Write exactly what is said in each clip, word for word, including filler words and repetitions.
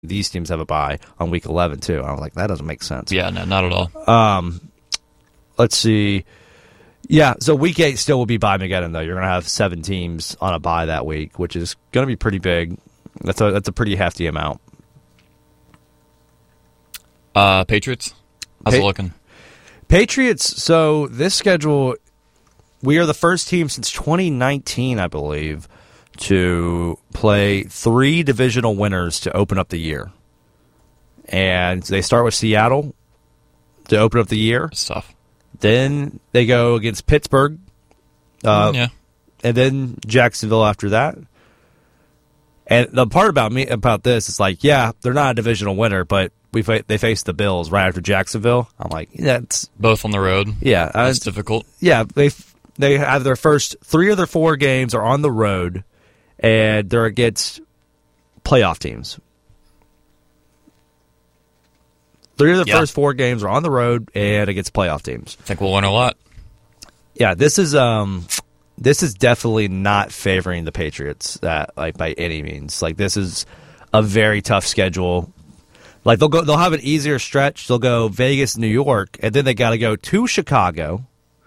these teams have a bye on week eleven too. I was like, that doesn't make sense. Yeah, no, not at all. Um, let's see. Yeah, so week eight still will be bye-mageddon, though. You're going to have seven teams on a bye that week, which is going to be pretty big. That's a, that's a pretty hefty amount. Uh, Patriots? How's Pa- it looking? Patriots, so this schedule, we are the first team since twenty nineteen, I believe, to play three divisional winners to open up the year. And they start with Seattle to open up the year. It's tough. Then they go against Pittsburgh. Uh, yeah. And then Jacksonville after that. And the part about me about this is like, yeah, they're not a divisional winner, but we fa- they face the Bills right after Jacksonville. I'm like, yeah, it's Both on the road. yeah, uh, That's difficult. yeah. They they have their first three of their four games are on the road, and they're against playoff teams. Three of the Yeah. first four games are on the road and against playoff teams. I think we'll learn a lot. Yeah, this is um, this is definitely not favoring the Patriots that like by any means. Like this is a very tough schedule. Like they'll go, they'll have an easier stretch. They'll go Vegas, New York, and then they got to go to Chicago.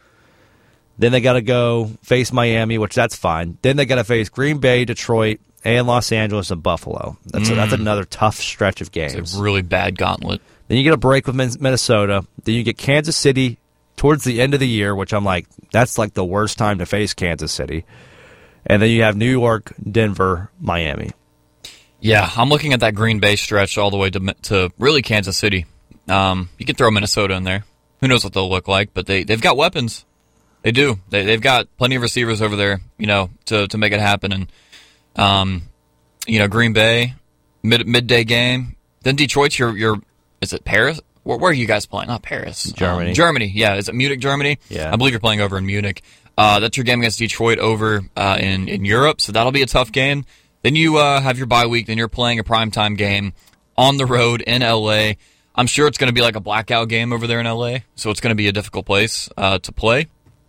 Then they got to go face Miami, which that's fine. Then they got to face Green Bay, Detroit, and Los Angeles and Buffalo. That's Mm. that's another tough stretch of games. It's a really bad gauntlet. Then you get a break with Min- Minnesota. Then you get Kansas City towards the end of the year, which I'm like, that's like the worst time to face Kansas City. And then you have New York, Denver, Miami. Yeah, I'm looking at that Green Bay stretch all the way to to really Kansas City. Um, you can throw Minnesota in there. Who knows what they'll look like, but they, they've got weapons. They do. They, they've got plenty of receivers over there, you know, to, to make it happen. And, um, you know, Green Bay, mid, midday game. Then Detroit's your, your is it Paris? Where, where are you guys playing? Not Paris. Germany. Um, Germany, yeah. Is it Munich, Germany? Yeah. I believe you're playing over in Munich. Uh, that's your game against Detroit over uh, in, in Europe, so that'll be a tough game. Then you uh, have your bye week. Then you're playing a primetime game on the road in L A. I'm sure it's going to be like a blackout game over there in L A, so it's going to be a difficult place uh, to play.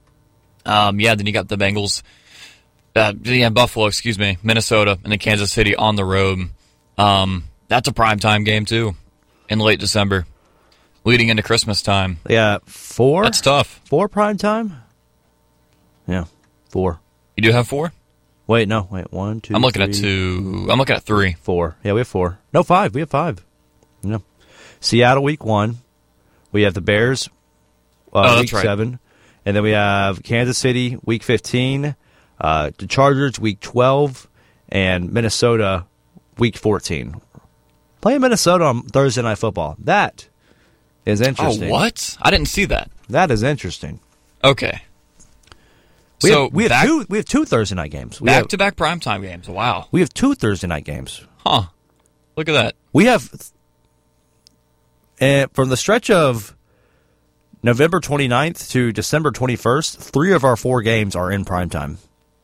Um, yeah, then you got the Bengals, uh, yeah, Buffalo, excuse me, Minnesota, and then Kansas City on the road. Um, that's a primetime game, too, in late December, leading into Christmas time. Yeah, four? That's tough. Four prime time? Yeah, four. You do have four? Wait, no, wait, one, two, I'm looking three, at two. I'm looking at three. Four. Yeah, we have four. No, five. We have five. Yeah. Seattle week one. We have the Bears uh, Oh, that's week right. seven. And then we have Kansas City week fifteen, uh, the Chargers week twelve, and Minnesota week fourteen. Playing Minnesota on Thursday Night Football. That is interesting. Oh, what? I didn't see that. That is interesting. Okay. We so have, we have back, two. We have two Thursday night games. We back have, to back primetime games. Wow. we have two Thursday night games. Huh. Look at that. We have, and from the stretch of November twenty-ninth to December twenty-first, three of our four games are in primetime.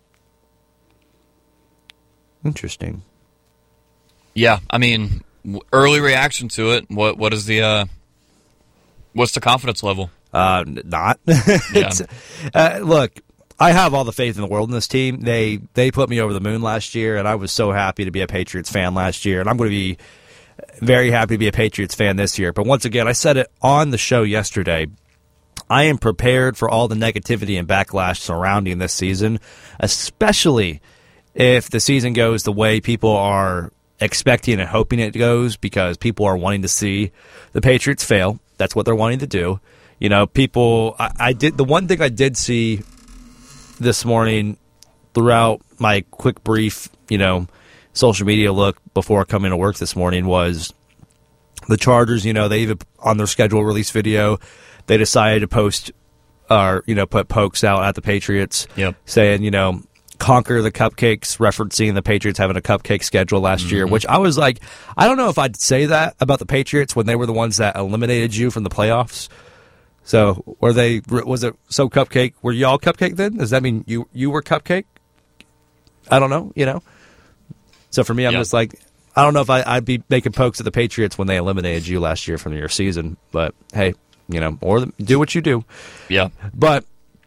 Interesting. Yeah, I mean, w- early reaction to it. What what is the uh, what's the confidence level? Uh, not. It's, uh, look, I have all the faith in the world in this team. They they put me over the moon last year, and I was so happy to be a Patriots fan last year, and I'm going to be very happy to be a Patriots fan this year. But once again, I said it on the show yesterday, I am prepared for all the negativity and backlash surrounding this season, especially if the season goes the way people are expecting and hoping it goes, because people are wanting to see the Patriots fail. That's what they're wanting to do. You know, people, I, I did, the one thing I did see this morning throughout my quick, brief, you know, social media look before coming to work this morning was the Chargers. You know, they even on their schedule release video, they decided to post or, you know, put pokes out at the Patriots, Yep. saying, you know, conquer the cupcakes, referencing the Patriots having a cupcake schedule last Mm-hmm. year, which I was like, I don't know if I'd say that about the Patriots when they were the ones that eliminated you from the playoffs. So were they? Was it so cupcake? Were y'all cupcake then? Does that mean you you were cupcake? I don't know. You know. So for me, I'm Yep. just like, I don't know if I, I'd be making pokes at the Patriots when they eliminated you last year from your season. But hey, you know, or the, do what you do. Yeah. But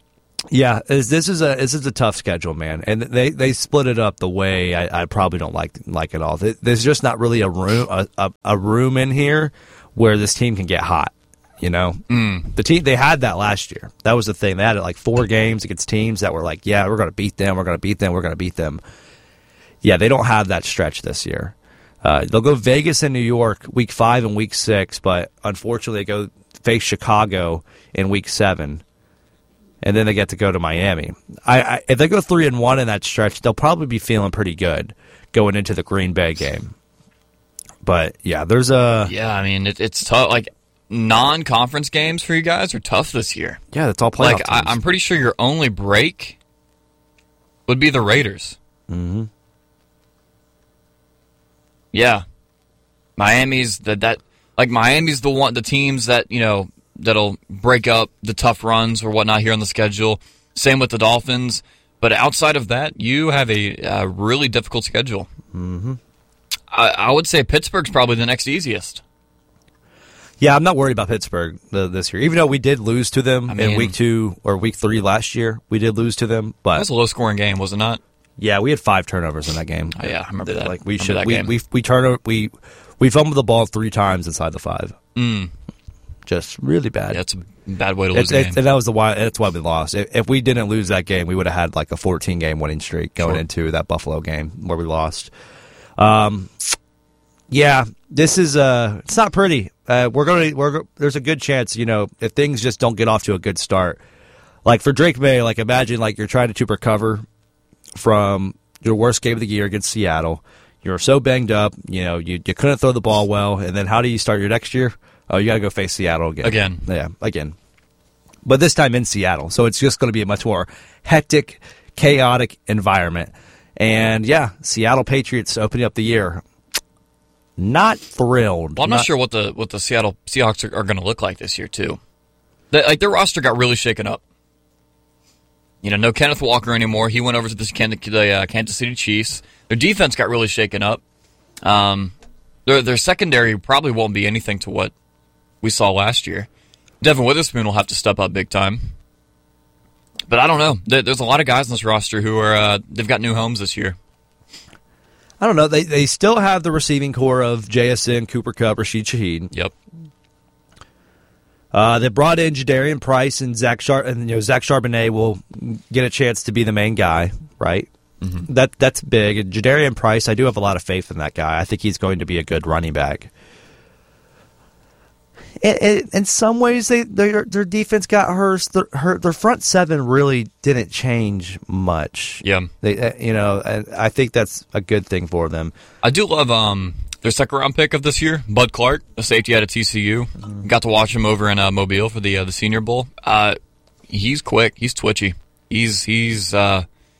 Yeah, this is a this is a tough schedule, man, and they, they split it up the way I, I probably don't like like it all. There's just not really a room a, a, a room in here where this team can get hot. You know, mm. the team they had that last year. That was the thing. They had like four games against teams that were like, yeah, we're going to beat them, we're going to beat them, we're going to beat them. Yeah, they don't have that stretch this year. Uh, they'll go Vegas and New York week five and week six, but unfortunately they go face Chicago in week seven, and then they get to go to Miami. I, I if they go three and one in that stretch, they'll probably be feeling pretty good going into the Green Bay game. But yeah, there's a yeah. I mean, it, it's tough. Like. Non-conference games for you guys are tough this year. Yeah, that's all playoff Like teams. I, I'm pretty sure your only break would be the Raiders. Mm-hmm. Yeah, Miami's the, that like Miami's the one the teams that you know that'll break up the tough runs or whatnot here on the schedule. Same with the Dolphins, but outside of that, you have a, a really difficult schedule. Mm-hmm. I, I would say Pittsburgh's probably the next easiest. Yeah, I'm not worried about Pittsburgh uh, this year. Even though we did lose to them I mean, in week two or week three last year, we did lose to them. But that was a low-scoring game, was it not? Yeah, we had five turnovers in that game. Oh, yeah, I remember that. Like we remember should, that we, game. we we turn we we fumbled the ball three times inside the five. Mm. Just really bad. Yeah, it's a bad way to lose it's, a it's, game. And that was the why. That's why we lost. If, if we didn't lose that game, we would have had like a fourteen game winning streak going sure. into that Buffalo game where we lost. Um, yeah, this is uh, it's not pretty. Uh, we're going to. We're there's a good chance, you know, if things just don't get off to a good start, like for Drake May, like imagine like you're trying to recover from your worst game of the year against Seattle. You're so banged up, you know, you you couldn't throw the ball well, and then how do you start your next year? Oh, you got to go face Seattle again. Again, yeah, again. But this time in Seattle, so it's just going to be a much more hectic, chaotic environment. And yeah, Seattle Patriots opening up the year. Not thrilled. Well, I'm not, not sure what the what the Seattle Seahawks are, are going to look like this year too. The, like their roster got really shaken up. You know, no Kenneth Walker anymore. He went over to the, the uh, Kansas City Chiefs. Their defense got really shaken up. Um, their their secondary probably won't be anything to what we saw last year. Devin Witherspoon will have to step up big time. But I don't know. There, there's a lot of guys on this roster who are uh, they've got new homes this year. I don't know. They they still have the receiving core of J S N, Cooper Kupp, Rashid Shaheed. Yep. Uh, they brought in Jadarian Price and Zach Char- and you know Zach Charbonnet will get a chance to be the main guy, right? Mm-hmm. That that's big. And Jadarian Price, I do have a lot of faith in that guy. I think he's going to be a good running back. In, in, in some ways, they their their defense got hurt. Their, her, their front seven really didn't change much. Yeah, they uh, you know, and I think that's a good thing for them. I do love um their second round pick of this year, Bud Clark, a safety out of T C U. Mm-hmm. Got to watch him over in uh, Mobile for the uh, the Senior Bowl. Uh, he's quick. He's twitchy. He's he's uh,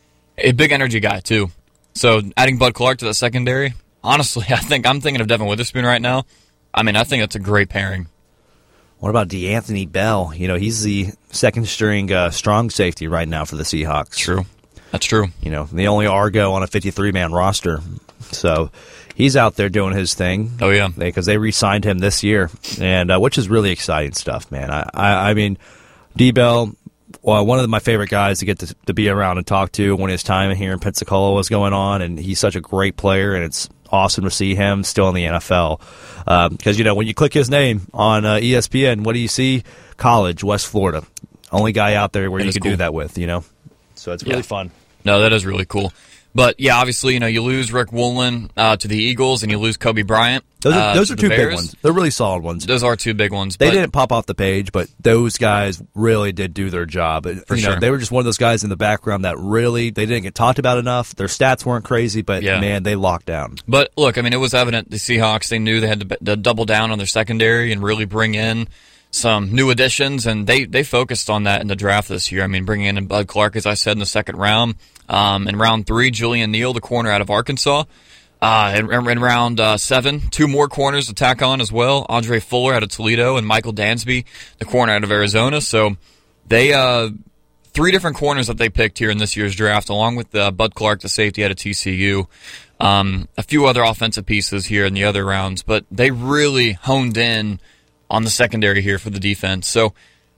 a big energy guy too. So adding Bud Clark to the secondary, honestly, I think I'm thinking of Devin Witherspoon right now. I mean, I think that's a great pairing. What about DeAnthony Bell? You know, he's the second string uh, strong safety right now for the Seahawks. True. That's true. You know, the only Argo on a fifty-three man roster. So he's out there doing his thing. Oh, yeah. Because they, they re-signed him this year, and uh, which is really exciting stuff, man. I, I, I mean, D-Bell, well, one of my favorite guys to get to, to be around and talk to when his time here in Pensacola was going on, and he's such a great player, and it's awesome to see him still in the N F L. Because, um, you know, when you click his name on uh, E S P N, what do you see? College, West Florida. Only guy out there where that you can cool. do that with, you know? So it's really yeah. fun. No, that is really cool. But, yeah, obviously, you know, you lose Rick Woolen uh, to the Eagles and you lose Kobe Bryant. Those are, uh, those are two Bears. big ones. They're really solid ones. Those are two big ones. They but didn't pop off the page, but those guys really did do their job. For you sure. know, they were just one of those guys in the background that really, they didn't get talked about enough. Their stats weren't crazy, but, yeah. man, they locked down. But, look, I mean, it was evident the Seahawks, they knew they had to, to double down on their secondary and really bring in some new additions, and they, they focused on that in the draft this year. I mean, bringing in Bud Clark, as I said, in the second round. Um, in round three, Julian Neal, the corner out of Arkansas. Uh, in, in round uh, seven, two more corners to tack on as well. Andre Fuller out of Toledo and Michael Dansby, the corner out of Arizona. So they uh, three different corners that they picked here in this year's draft, along with uh, Bud Clark, the safety out of T C U. Um, a few other offensive pieces here in the other rounds, but they really honed in on the secondary here for the defense. So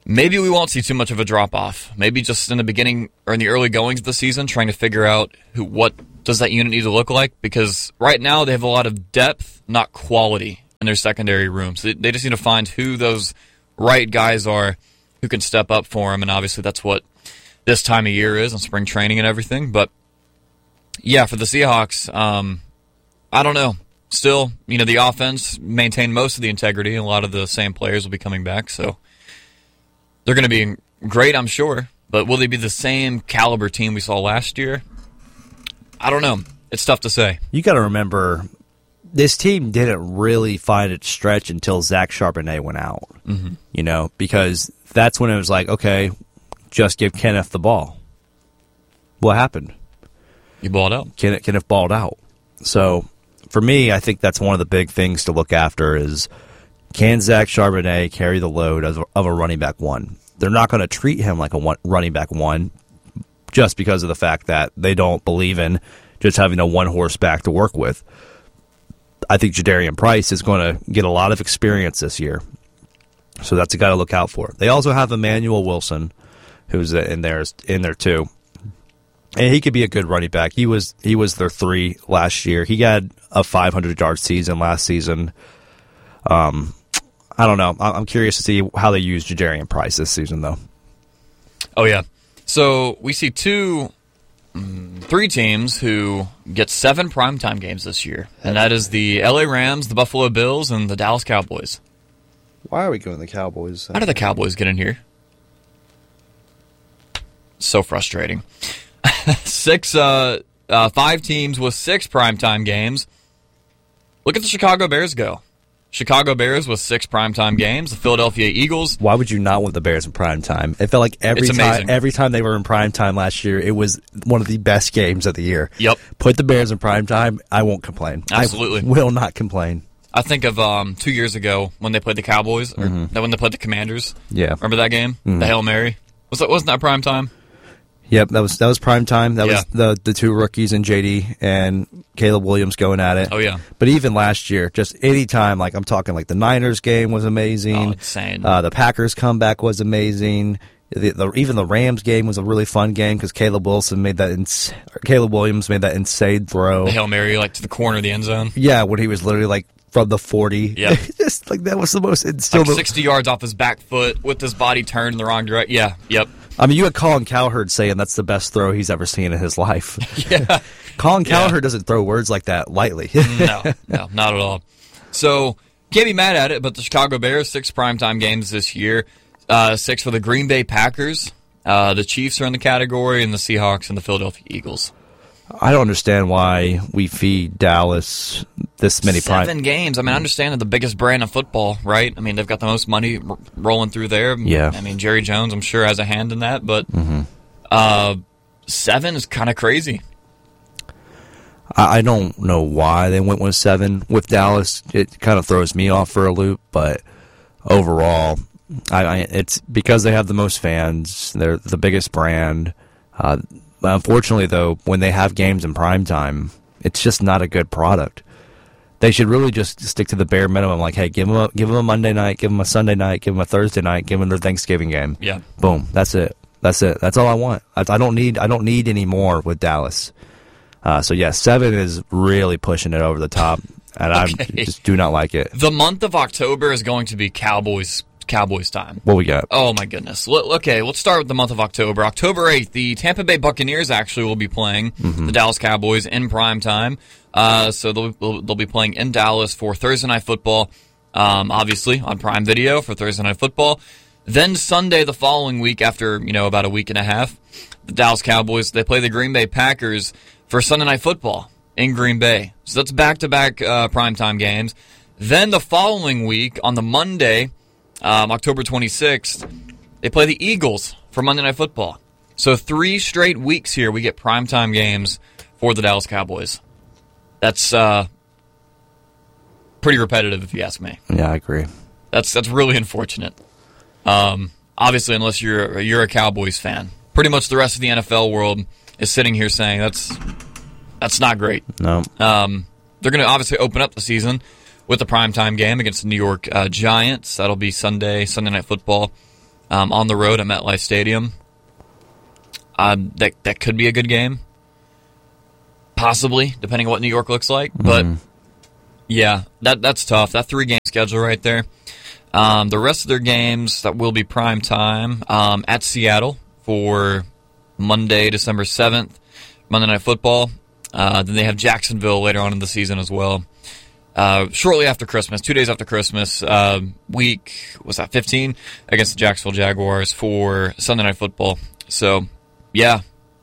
maybe we won't see too much of a drop-off. Maybe just in the beginning or in the early goings of the season, trying to figure out who, what does that unit need to look like, because right now they have a lot of depth, not quality, in their secondary rooms. They, they just need to find who those right guys are who can step up for them, and obviously that's what this time of year is, on spring training and everything. But, yeah, for the Seahawks, um, I don't know. Still, you know, the offense maintained most of the integrity, and a lot of the same players will be coming back, so they're going to be great, I'm sure. But will they be the same caliber team we saw last year? I don't know. It's tough to say. You got to remember, this team didn't really find its stretch until Zach Charbonnet went out. Mm-hmm. You know, because that's when it was like, okay, just give Kenneth the ball. What happened? You balled out. Kenneth, Kenneth balled out. So, for me, I think that's one of the big things to look after is, can Zach Charbonnet carry the load of, of a running back one? They're not going to treat him like a one, running back one just because of the fact that they don't believe in just having a one-horse back to work with. I think Jadarian Price is going to get a lot of experience this year. So that's a guy to look out for. They also have Emmanuel Wilson, who's in there, in there too. And he could be a good running back. He was he was their three last year. He had a five hundred yard season last season. Um, I don't know. I'm curious to see how they use Jadarian Price this season, though. Oh, yeah. So we see two, um, three teams who get seven primetime games this year, and that is the L A Rams, the Buffalo Bills, and the Dallas Cowboys. Why are we going the Cowboys? How did the Cowboys get in here? So frustrating. Six, uh, uh, five teams with six primetime games. Look at the Chicago Bears go. Chicago Bears with six primetime games. The Philadelphia Eagles. Why would you not want the Bears in primetime? It felt like every time, every time they were in primetime last year, it was one of the best games of the year. Yep. Put the Bears in primetime, I won't complain. Absolutely. I will not complain. I think of um, two years ago when they played the Cowboys, or mm-hmm. when they played the Commanders. Yeah. Remember that game? Mm-hmm. The Hail Mary? Was that, wasn't that primetime? Yep, that was that was prime time. That yeah. was the the two rookies and J D and Caleb Williams going at it. Oh yeah. But even last year, just any time, like I'm talking, like the Niners game was amazing. Oh, insane. Uh, the Packers comeback was amazing. The, the, even the Rams game was a really fun game because Caleb Wilson made that. Ins- Caleb Williams made that insane throw. The Hail Mary, like to the corner of the end zone. Yeah, when he was literally like from the forty. Yeah. Just like that was the most. It's still like the, sixty yards off his back foot with his body turned in the wrong direction. Yeah. Yep. I mean, you had Colin Cowherd saying that's the best throw he's ever seen in his life. Yeah. Colin Cowherd yeah. doesn't throw words like that lightly. no, no, not at all. So, can't be mad at it, but the Chicago Bears, six primetime games this year. Uh, six for the Green Bay Packers. Uh, the Chiefs are in the category, and the Seahawks and the Philadelphia Eagles. I don't understand why we feed Dallas this many Seven prime games. I mean, I understand that the biggest brand of football, right? I mean, they've got the most money r- rolling through there. Yeah. I mean, Jerry Jones, I'm sure, has a hand in that, but mm-hmm. uh, seven is kind of crazy. I, I don't know why they went with seven with Dallas. It kind of throws me off for a loop, but overall, I, I, it's because they have the most fans. They're the biggest brand. Uh, unfortunately, though, when they have games in primetime, it's just not a good product. They should really just stick to the bare minimum. Like, hey, give them a, give them a Monday night, give them a Sunday night, give them a Thursday night, give them their Thanksgiving game. Yeah. Boom. That's it. That's it. That's all I want. I, I don't need. I don't need any more with Dallas. Uh, so yeah, seven is really pushing it over the top, and okay. I just do not like it. The month of October is going to be Cowboys. Cowboys time. What we got? Oh my goodness. L- okay, let's start with the month of October. October eighth, the Tampa Bay Buccaneers actually will be playing mm-hmm. the Dallas Cowboys in prime time. Uh, so they'll, they'll be playing in Dallas for Thursday Night Football, um, obviously on Prime Video for Thursday Night Football. Then Sunday the following week, after you know about a week and a half, the Dallas Cowboys, they play the Green Bay Packers for Sunday Night Football in Green Bay. So that's back-to-back uh, primetime games. Then the following week, on the Monday, Um, October twenty-sixth, they play the Eagles for Monday Night Football. So three straight weeks here, we get primetime games for the Dallas Cowboys. That's uh, pretty repetitive, if you ask me. Yeah, I agree. That's that's really unfortunate. Um, obviously, unless you're you're a Cowboys fan, pretty much the rest of the N F L world is sitting here saying that's that's not great. No. Um, they're going to obviously open up the season with the primetime game against the New York uh, Giants. That'll be Sunday, Sunday Night Football. um, on the road at MetLife Stadium. Um, that that could be a good game, possibly, depending on what New York looks like. But mm. yeah, that that's tough. That three game schedule right there. Um, the rest of their games that will be prime time um, at Seattle for Monday, December seventh, Monday Night Football. Uh, then they have Jacksonville later on in the season as well. Uh, shortly after Christmas, two days after Christmas, uh, week was that fifteen against the Jacksonville Jaguars for Sunday Night Football. So. Yeah,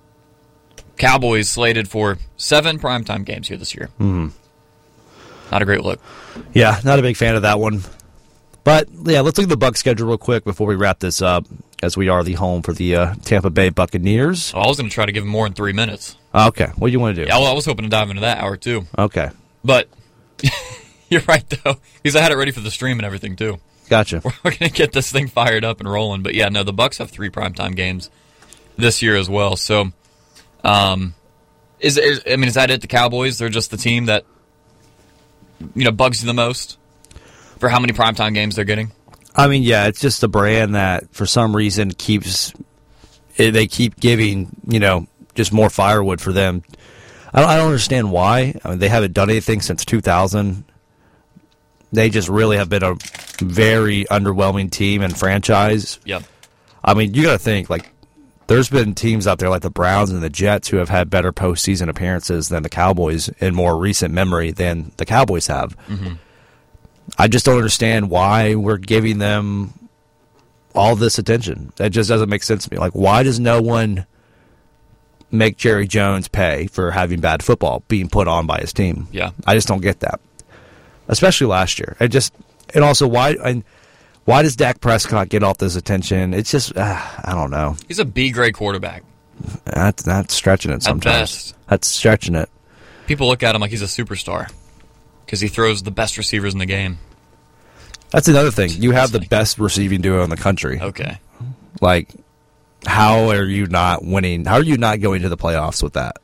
Cowboys slated for seven primetime games here this year. Mm. Not a great look. Yeah, not a big fan of that one. But, yeah, let's look at the Bucs schedule real quick before we wrap this up, as we are the home for the uh, Tampa Bay Buccaneers. Oh, I was going to try to give them more in three minutes. Okay, what do you want to do? Yeah, well, I was hoping to dive into that hour, too. Okay. But you're right, though, because I had it ready for the stream and everything, too. Gotcha. We're going to get this thing fired up and rolling. But, yeah, no, the Bucs have three primetime games this year as well. So, um, is, is I mean, is that it? The Cowboys? They're just the team that, you know, bugs you the most for how many primetime games they're getting. I mean, yeah, it's just a brand that for some reason keeps they keep giving, you know, just more firewood for them. I don't, I don't understand why. I mean, they haven't done anything since two thousand. They just really have been a very underwhelming team and franchise. Yep. I mean, you got to think like. There's been teams out there like the Browns and the Jets who have had better postseason appearances than the Cowboys in more recent memory than the Cowboys have. Mm-hmm. I just don't understand why we're giving them all this attention. That just doesn't make sense to me. Like, why does no one make Jerry Jones pay for having bad football being put on by his team? Yeah. I just don't get that. Especially last year. I just, and also why... I, Why does Dak Prescott get all this attention? It's just, uh, I don't know. He's a B-grade quarterback. That's, that's stretching it sometimes. At best. That's stretching it. People look at him like he's a superstar because he throws the best receivers in the game. That's another thing. You have the best receiving duo in the country. Okay. Like, how are you not winning? How are you not going to the playoffs with that?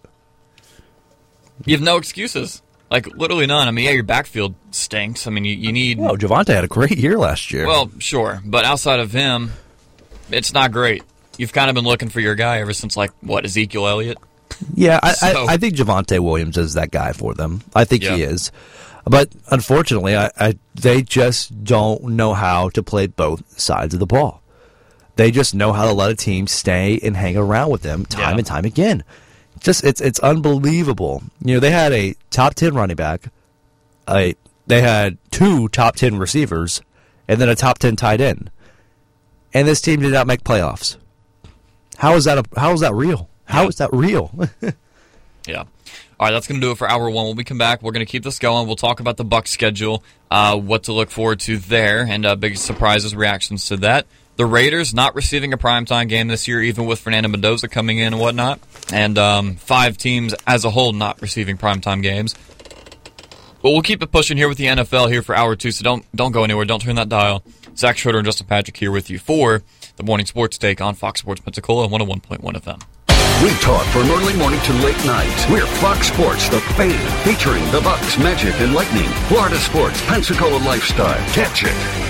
You have no excuses. Like, literally none. I mean, yeah, your backfield stinks. I mean, you, you need... Well, Javonte had a great year last year. Well, sure. But outside of him, it's not great. You've kind of been looking for your guy ever since, like, what, Ezekiel Elliott? Yeah, I, so, I, I think Javonte Williams is that guy for them. I think yeah. he is. But, unfortunately, I, I they just don't know how to play both sides of the ball. They just know how to let a team stay and hang around with them time yeah. and time again. Just it's it's unbelievable. You know, they had a top ten running back, a they had two top ten receivers, and then a top ten tight end. And this team did not make playoffs. How is that a, how is that real? How yeah. is that real? yeah. All right, that's going to do it for hour one. When we come back, we're going to keep this going. We'll talk about the Bucs schedule, uh, what to look forward to there, and uh, big surprises, reactions to that. The Raiders not receiving a primetime game this year, even with Fernando Mendoza coming in and whatnot. And um, five teams as a whole not receiving primetime games. But we'll keep it pushing here with the N F L here for hour two, so don't don't go anywhere. Don't turn that dial. Zach Schroeder and Justin Patrick here with you for the Morning Sports Take on Fox Sports Pensacola, one oh one point one F M. We talk from early morning to late night. We're Fox Sports, the fan, featuring the Bucs, Magic, and Lightning. Florida sports, Pensacola lifestyle. Catch it.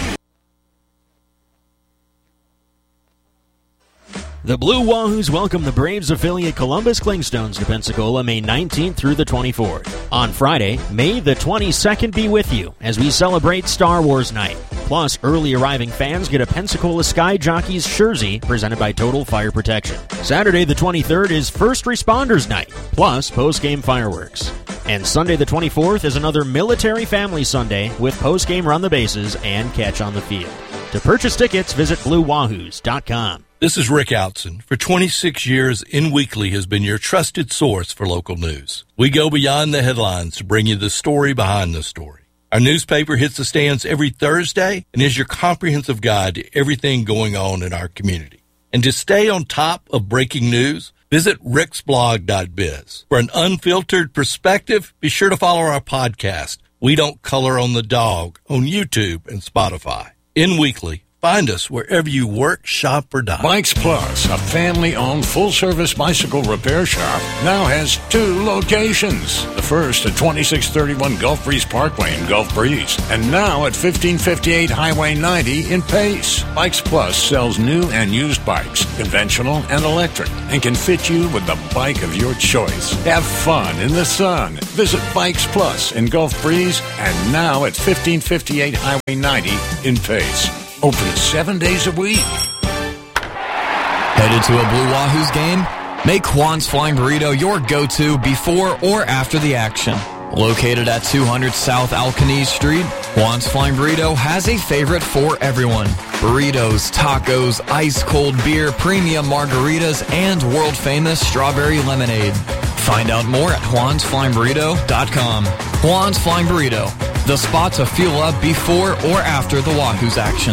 The Blue Wahoos welcome the Braves affiliate Columbus Clingstones to Pensacola May nineteenth through the twenty-fourth. On Friday, May the twenty-second be with you as we celebrate Star Wars Night. Plus, early arriving fans get a Pensacola Sky Jockeys jersey presented by Total Fire Protection. Saturday the twenty-third is First Responders Night, plus post-game fireworks. And Sunday the twenty-fourth is another Military Family Sunday with post-game run the bases and catch on the field. To purchase tickets, visit blue wahoos dot com. This is Rick Outson. For twenty-six years, In Weekly has been your trusted source for local news. We go beyond the headlines to bring you the story behind the story. Our newspaper hits the stands every Thursday and is your comprehensive guide to everything going on in our community. And to stay on top of breaking news, visit riks blog dot biz. For an unfiltered perspective, be sure to follow our podcast, We Don't Color on the Dog, on YouTube and Spotify. In Weekly, Find us wherever you work, shop, or dine. Bikes Plus, a family-owned full-service bicycle repair shop, now has two locations. The first at twenty-six thirty-one Gulf Breeze Parkway in Gulf Breeze, and now at fifteen fifty-eight Highway ninety in Pace. Bikes Plus sells new and used bikes, conventional and electric, and can fit you with the bike of your choice. Have fun in the sun. Visit Bikes Plus in Gulf Breeze, and now at fifteen fifty-eight Highway ninety in Pace. Open seven days a week. Headed to a Blue Wahoos game? Make Juan's Flying Burrito your go-to before or after the action. Located at two hundred South Alcanese Street, Juan's Flying Burrito has a favorite for everyone. Burritos, tacos, ice-cold beer, premium margaritas, and world-famous strawberry lemonade. Find out more at juans flying burrito dot com. Juan's Flying Burrito, the spot to fuel up before or after the Wahoos action.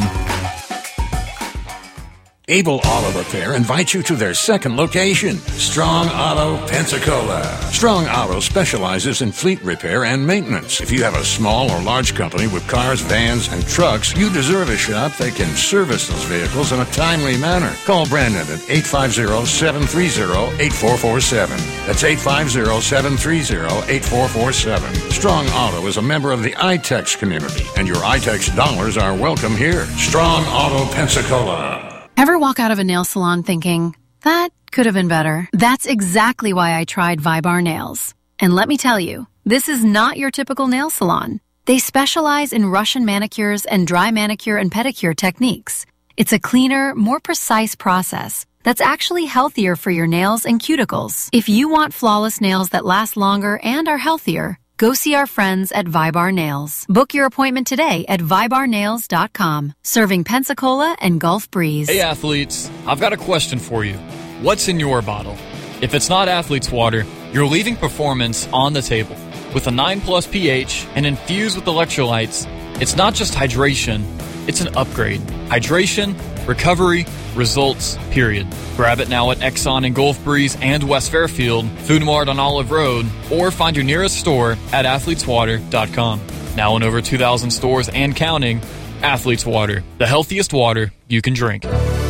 Able Auto Repair invites you to their second location, Strong Auto Pensacola. Strong Auto specializes in fleet repair and maintenance. If you have a small or large company with cars, vans, and trucks, you deserve a shop that can service those vehicles in a timely manner. Call Brandon at eight five zero, seven three zero, eight four four seven. That's eight five zero, seven three zero, eight four four seven. Strong Auto is a member of the I TEX community, and your I TEX dollars are welcome here. Strong Auto Pensacola. Ever walk out of a nail salon thinking, that could have been better? That's exactly why I tried Vibar Nails. And let me tell you, this is not your typical nail salon. They specialize in Russian manicures and dry manicure and pedicure techniques. It's a cleaner, more precise process that's actually healthier for your nails and cuticles. If you want flawless nails that last longer and are healthier, go see our friends at Vibar Nails. Book your appointment today at vibar nails dot com. Serving Pensacola and Gulf Breeze. Hey athletes, I've got a question for you. What's in your bottle? If it's not Athlete's Water, you're leaving performance on the table. With a nine plus pH and infused with electrolytes, it's not just hydration, it's an upgrade. Hydration, recovery, results, period. Grab it now at Exxon in Gulf Breeze and West Fairfield, Food Mart on Olive Road, or find your nearest store at athletes water dot com. Now in over two thousand stores and counting, Athletes Water, the healthiest water you can drink.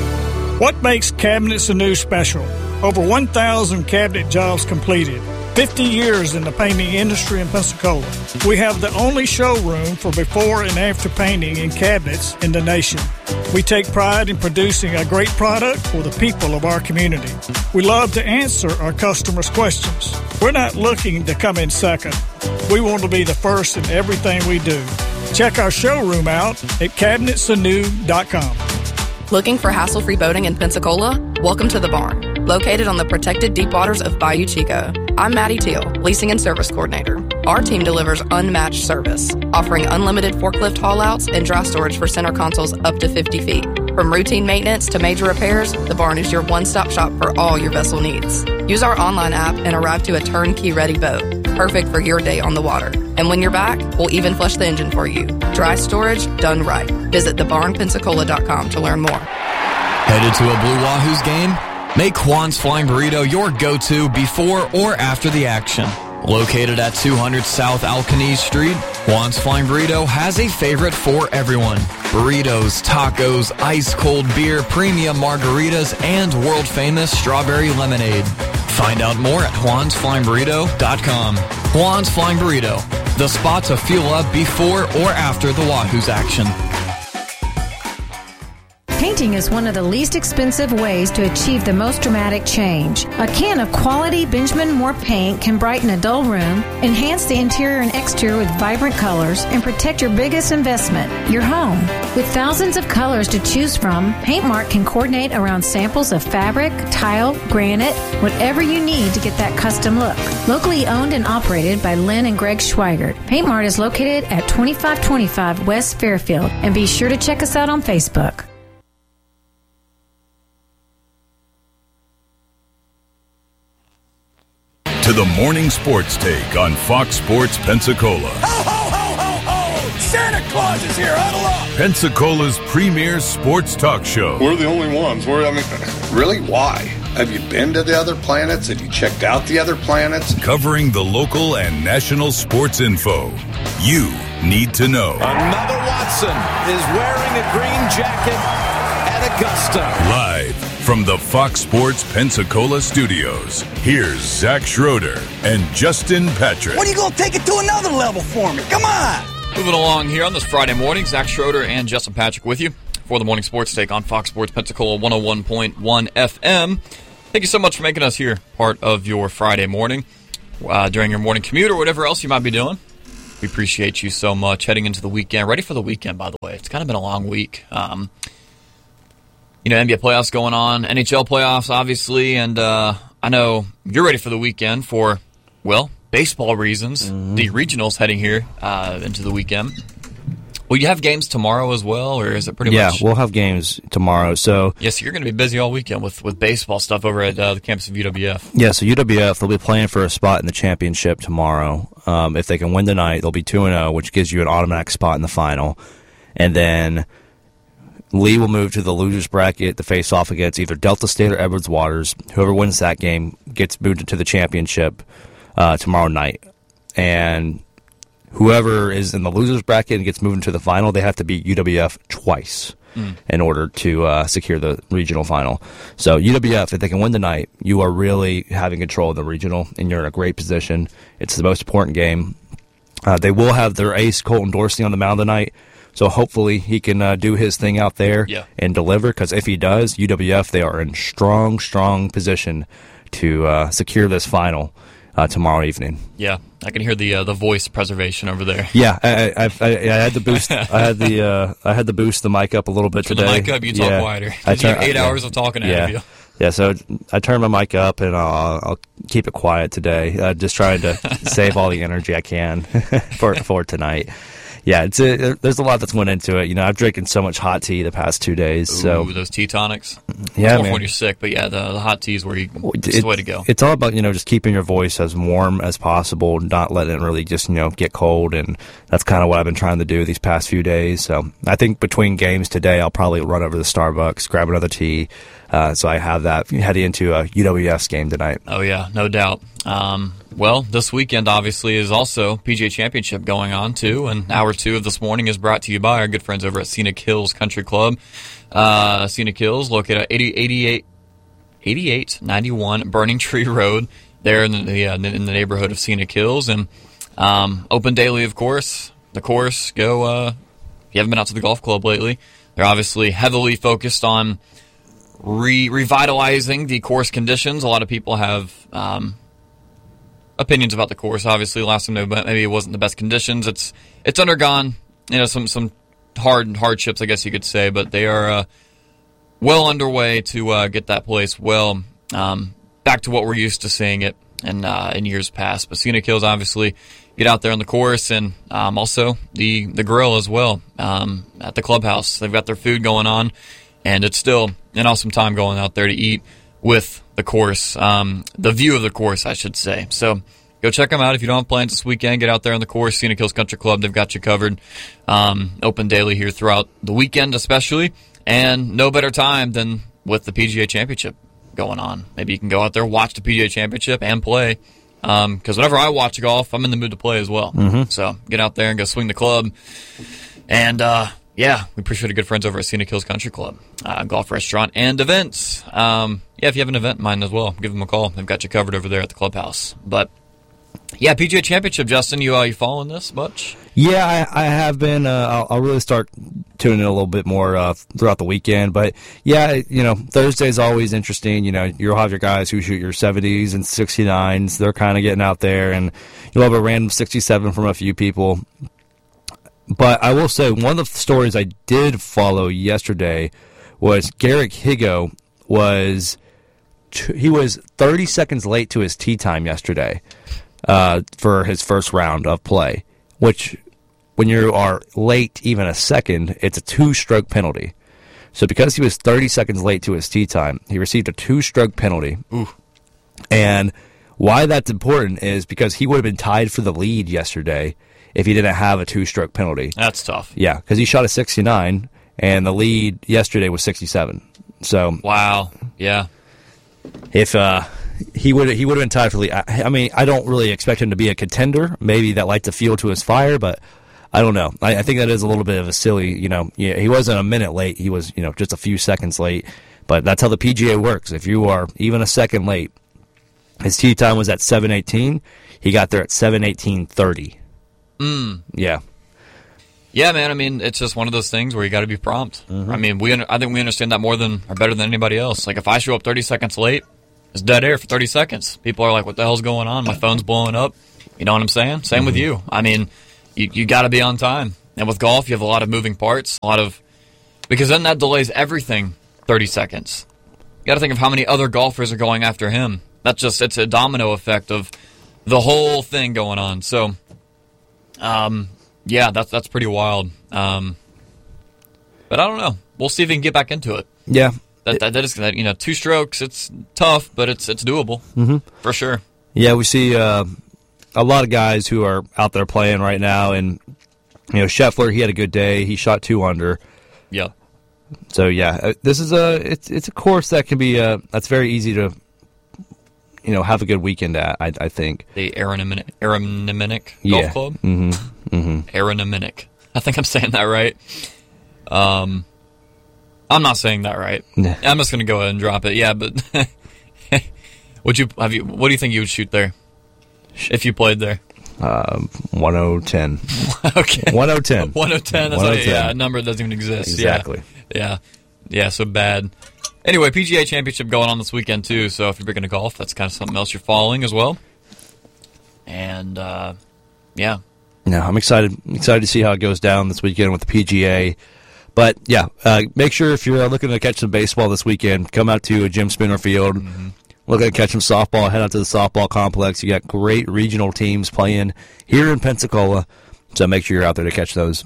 What makes Cabinets Anew special? Over one thousand cabinet jobs completed. fifty years in the painting industry in Pensacola. We have the only showroom for before and after painting and cabinets in the nation. We take pride in producing a great product for the people of our community. We love to answer our customers' questions. We're not looking to come in second. We want to be the first in everything we do. Check our showroom out at cabinets anew dot com. Looking for hassle-free boating in Pensacola? Welcome to the Barn, located on the protected deep waters of Bayou Chico. I'm Maddie Teal, Leasing and Service Coordinator. Our team delivers unmatched service, offering unlimited forklift haul-outs and dry storage for center consoles up to fifty feet. From routine maintenance to major repairs, the Barn is your one-stop shop for all your vessel needs. Use our online app and arrive to a turnkey-ready boat, perfect for your day on the water. And when you're back, we'll even flush the engine for you. Dry storage done right. Visit the barn pensacola dot com to learn more. Headed to a Blue Wahoos game? Make Juan's Flying Burrito your go-to before or after the action. Located at two hundred South Alcanese Street, Juan's Flying Burrito has a favorite for everyone. Burritos, tacos, ice-cold beer, premium margaritas, and world-famous strawberry lemonade. Find out more at juans flying burrito dot com. Juan's Flying Burrito, the spot to fuel up before or after the Wahoos action. Painting is one of the least expensive ways to achieve the most dramatic change. A can of quality Benjamin Moore paint can brighten a dull room, enhance the interior and exterior with vibrant colors, and protect your biggest investment, your home. With thousands of colors to choose from, PaintMart can coordinate around samples of fabric, tile, granite, whatever you need to get that custom look. Locally owned and operated by Lynn and Greg Schweigert, PaintMart is located at twenty-five twenty-five West Fairfield, and be sure to check us out on Facebook. To the morning sports take on Fox Sports Pensacola. Ho, ho, ho, ho, ho! Santa Claus is here, huddle up! Pensacola's premier sports talk show. We're the only ones. We're, I mean, really, why? Have you been to the other planets? Have you checked out the other planets? Covering the local and national sports info. You need to know. Another Watson is wearing a green jacket at Augusta. Live from the Fox Sports Pensacola studios, here's Zach Schroeder and Justin Patrick. When are you going to take it to another level for me? Come on! Moving along here on this Friday morning, Zach Schroeder and Justin Patrick with you for the Morning Sports Take on Fox Sports Pensacola one oh one point one F M. Thank you so much for making us here part of your Friday morning uh, during your morning commute or whatever else you might be doing. We appreciate you so much heading into the weekend. Ready for the weekend, by the way. It's kind of been a long week. Um, you know, N B A playoffs going on, N H L playoffs, obviously, and uh, I know you're ready for the weekend for, well, baseball reasons. Mm-hmm. The regionals heading here uh, into the weekend. Will you have games tomorrow as well, or is it pretty yeah, much? Yeah, we'll have games tomorrow. So yes, you're going to be busy all weekend with, with baseball stuff over at uh, the campus of U W F. Yeah, so U W F, they'll be playing for a spot in the championship tomorrow. Um, if they can win tonight, they'll be two and oh, which gives you an automatic spot in the final. And then Lee will move to the losers bracket to face off against either Delta State or Edwards Waters. Whoever wins that game gets moved into the championship uh, tomorrow night. And whoever is in the losers bracket and gets moved into the final, they have to beat U W F twice mm. in order to uh, secure the regional final. So U W F, if they can win tonight, you are really having control of the regional, and you're in a great position. It's the most important game. Uh, they will have their ace, Colton Dorsey, on the mound tonight, so hopefully he can uh, do his thing out there yeah. and deliver, because if he does, U W F, they are in strong, strong position to uh, secure this final Uh, tomorrow evening. Yeah, I can hear the uh, the voice preservation over there. Yeah, I, I, I, I had to boost. I had the uh, I had to boost the mic up a little bit For today. the mic up, you talk yeah. quieter. I turn, you have eight I, hours of talking ahead yeah. of you. Yeah, so I turned my mic up, and I'll, I'll keep it quiet today. Uh, just trying to save all the energy I can for for tonight. Yeah, it's a, there's a lot that's went into it. You know, I've drinking so much hot tea the past two days. Ooh, so those tea tonics. Yeah, it's man. When you're sick, but yeah, the, the hot tea is where you it's it, the way to go. It's all about, you know, just keeping your voice as warm as possible, not letting it really just, you know, get cold, and that's kind of what I've been trying to do these past few days. So I think between games today, I'll probably run over to the Starbucks, grab another tea, uh, so I have that heading into a U W F's game tonight. Oh yeah, no doubt. Um, well, this weekend obviously is also P G A Championship going on too, and hour two of this morning is brought to you by our good friends over at Scenic Hills Country Club. Uh, Scenic Hills, located at eighty, eighty-eight, eighty-eight ninety-one Burning Tree Road, there in the uh, in the neighborhood of Scenic Hills, and um, open daily, of course. The course, go uh, if you haven't been out to the golf club lately. They're obviously heavily focused on re- revitalizing the course conditions. A lot of people have um, opinions about the course. Obviously, last time they went, maybe it wasn't the best conditions. It's it's undergone, you know, some some hard hardships, I guess you could say, but they are uh, well underway to uh, get that place well um, back to what we're used to seeing it in uh, in years past. But Scenic Hills, obviously, get out there on the course, and um, also the the grill as well um, at the clubhouse. They've got their food going on, and it's still an awesome time going out there to eat with the course, um, the view of the course, I should say. So go check them out if you don't have plans this weekend. Get out there on the course, Scenic Hills Country Club. They've got you covered. Um, open daily here throughout the weekend, especially, and no better time than with the P G A Championship going on. Maybe you can go out there, watch the P G A Championship, and play. Because um, whenever I watch golf, I'm in the mood to play as well. Mm-hmm. So get out there and go swing the club. And uh, yeah, we appreciate our good friends over at Scenic Hills Country Club, uh, golf restaurant and events. Um, yeah, if you have an event in mind as well, give them a call. They've got you covered over there at the clubhouse. But yeah, P G A Championship, Justin, you uh, you following this much? Yeah, I, I have been. Uh, I'll, I'll really start tuning in a little bit more uh, throughout the weekend. But yeah, you know, Thursday's always interesting. You know, you'll have your guys who shoot your seventies and sixty-nines. They're kind of getting out there, and you'll have a random sixty-seven from a few people. But I will say, one of the stories I did follow yesterday was Garrick Higo was he was thirty seconds late to his tee time yesterday uh, for his first round of play, which when you are late even a second, it's a two-stroke penalty. So because he was thirty seconds late to his tee time, he received a two-stroke penalty. Ooh. And why that's important is because he would have been tied for the lead yesterday if he didn't have a two-stroke penalty. That's tough. Yeah, because he shot a sixty-nine, and the lead yesterday was sixty-seven. So wow, yeah. If uh, he would he would have been tied for the lead. I, I mean, I don't really expect him to be a contender. Maybe that lights a fuel to his fire, but I don't know. I, I think that is a little bit of a silly, you know, yeah, he wasn't a minute late. He was, you know, just a few seconds late. But that's how the P G A works. If you are even a second late, his tee time was at seven eighteen. He got there at seven eighteen thirty. Mm. Yeah. Yeah, man. I mean, it's just one of those things where you got to be prompt. Mm-hmm. I mean, we I think we understand that more than or better than anybody else. Like, if I show up thirty seconds late, it's dead air for thirty seconds. People are like, "What the hell's going on? My phone's blowing up." You know what I'm saying? Same mm-hmm. with you. I mean, you you got to be on time. And with golf, you have a lot of moving parts, a lot of because then that delays everything. thirty seconds. You got to think of how many other golfers are going after him. That's just it's a domino effect of the whole thing going on. So, um. Yeah, that's that's pretty wild. Um, but I don't know. We'll see if we can get back into it. Yeah, that that, that is that. You know, two strokes. It's tough, but it's it's doable mm-hmm. for sure. Yeah, we see uh, a lot of guys who are out there playing right now, and you know, Scheffler, he had a good day. He shot two under. Yeah. So yeah, this is a it's it's a course that can be uh that's very easy to. You know, have a good weekend at, I, I think. The Aeronyminic, Aeronyminic yeah. Golf Club? Mm-hmm. Mm-hmm. Aeronyminic. I think I'm saying that right. Um, I'm not saying that right. Nah. I'm just going to go ahead and drop it. Yeah, but would you have you? What do you think you would shoot there if you played there? Um, one oh ten. Okay. one oh ten. one oh ten. That's like, yeah, a number that doesn't even exist. Exactly. Yeah. Yeah, yeah so bad. Anyway, P G A Championship going on this weekend, too, so if you're big into golf, that's kind of something else you're following as well. And, uh, yeah. No, I'm excited excited to see how it goes down this weekend with the P G A. But, yeah, uh, make sure if you're looking to catch some baseball this weekend, come out to Jim Spinner Field. Mm-hmm. Looking to catch some softball, head out to the softball complex. You got great regional teams playing here in Pensacola, so make sure you're out there to catch those.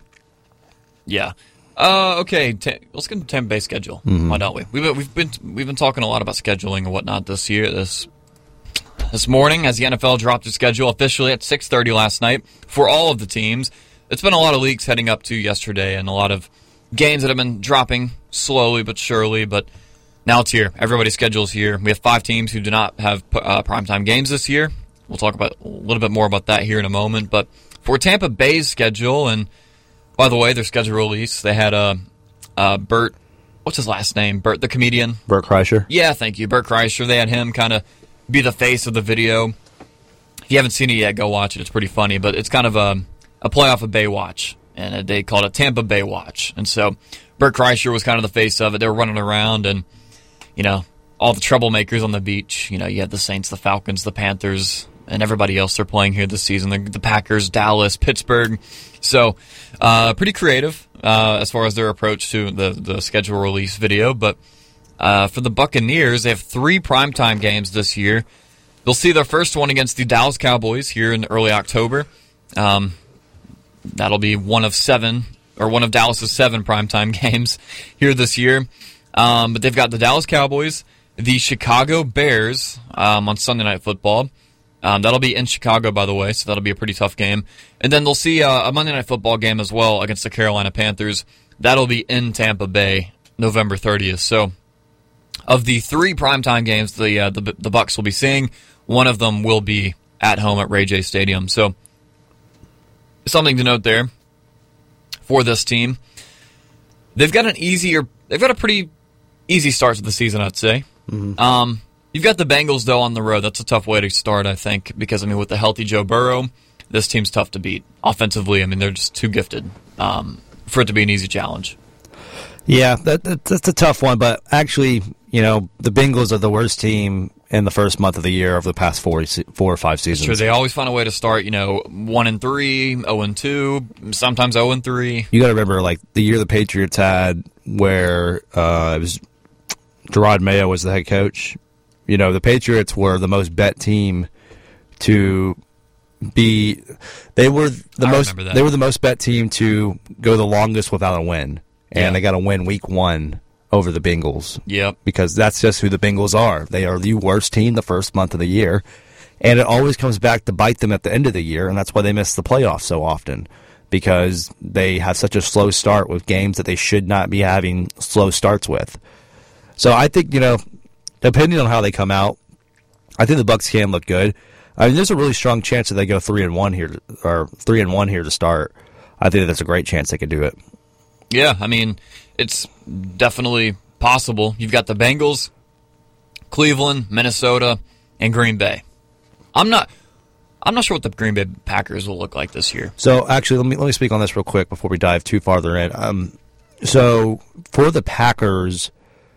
Yeah. Uh, okay, t- let's get into Tampa Bay schedule. Mm-hmm. Why don't we? We've we've been we've been talking a lot about scheduling and whatnot this year. This this morning, as the N F L dropped its schedule officially at six thirty last night for all of the teams. It's been a lot of leaks heading up to yesterday, and a lot of games that have been dropping slowly but surely. But now it's here. Everybody's schedule's here. We have five teams who do not have uh, primetime games this year. We'll talk about a little bit more about that here in a moment. But for Tampa Bay's schedule and by the way, their schedule release, they had uh, uh, Bert, what's his last name? Bert the comedian? Bert Kreischer. Yeah, thank you. Bert Kreischer. They had him kind of be the face of the video. If you haven't seen it yet, go watch it. It's pretty funny, but it's kind of a, a playoff of Baywatch, and they called it Tampa Baywatch. And so Bert Kreischer was kind of the face of it. They were running around, and, you know, all the troublemakers on the beach. You know, you had the Saints, the Falcons, the Panthers, and everybody else they're playing here this season. The, the Packers, Dallas, Pittsburgh. So, uh, pretty creative uh, as far as their approach to the, the schedule release video. But uh, for the Buccaneers, they have three primetime games this year. They'll see their first one against the Dallas Cowboys here in early October. Um, that'll be one of seven, or one of Dallas's seven primetime games here this year. Um, but they've got the Dallas Cowboys, the Chicago Bears um, on Sunday Night Football. Um, that'll be in Chicago, by the way, so that'll be a pretty tough game. And then they'll see uh, a Monday Night Football game as well against the Carolina Panthers. That'll be in Tampa Bay, November thirtieth. So, of the three primetime games the uh, the, the Bucs will be seeing, one of them will be at home at Ray J Stadium. So, something to note there for this team. They've got an easier, they've got a pretty easy start to the season, I'd say. Mm-hmm. Um. You've got the Bengals, though, on the road. That's a tough way to start, I think, because, I mean, with the healthy Joe Burrow, this team's tough to beat. Offensively, I mean, they're just too gifted um, for it to be an easy challenge. Yeah, that, that, that's a tough one, but actually, you know, the Bengals are the worst team in the first month of the year over the past four, four or five seasons. Sure, they always find a way to start, you know, one and three, zero and two, sometimes zero and three. You got to remember, like, the year the Patriots had where uh, it was Gerard Mayo was the head coach. You know, the Patriots were the most bet team to be. They were the I most. That. They were the most bet team to go the longest without a win, and yeah. they got a win week one over the Bengals. Yep. Because that's just who the Bengals are. They are the worst team the first month of the year, and it always comes back to bite them at the end of the year, and that's why they miss the playoffs so often, because they have such a slow start with games that they should not be having slow starts with. So I think, you know, depending on how they come out, I think the Bucs can look good. I mean, there's a really strong chance that they go three and one here, or three and one here to start. I think that's a great chance they could do it. Yeah, I mean, it's definitely possible. You've got the Bengals, Cleveland, Minnesota, and Green Bay. I'm not I'm not sure what the Green Bay Packers will look like this year. So, actually, let me let me speak on this real quick before we dive too farther in. Um, so, for the Packers,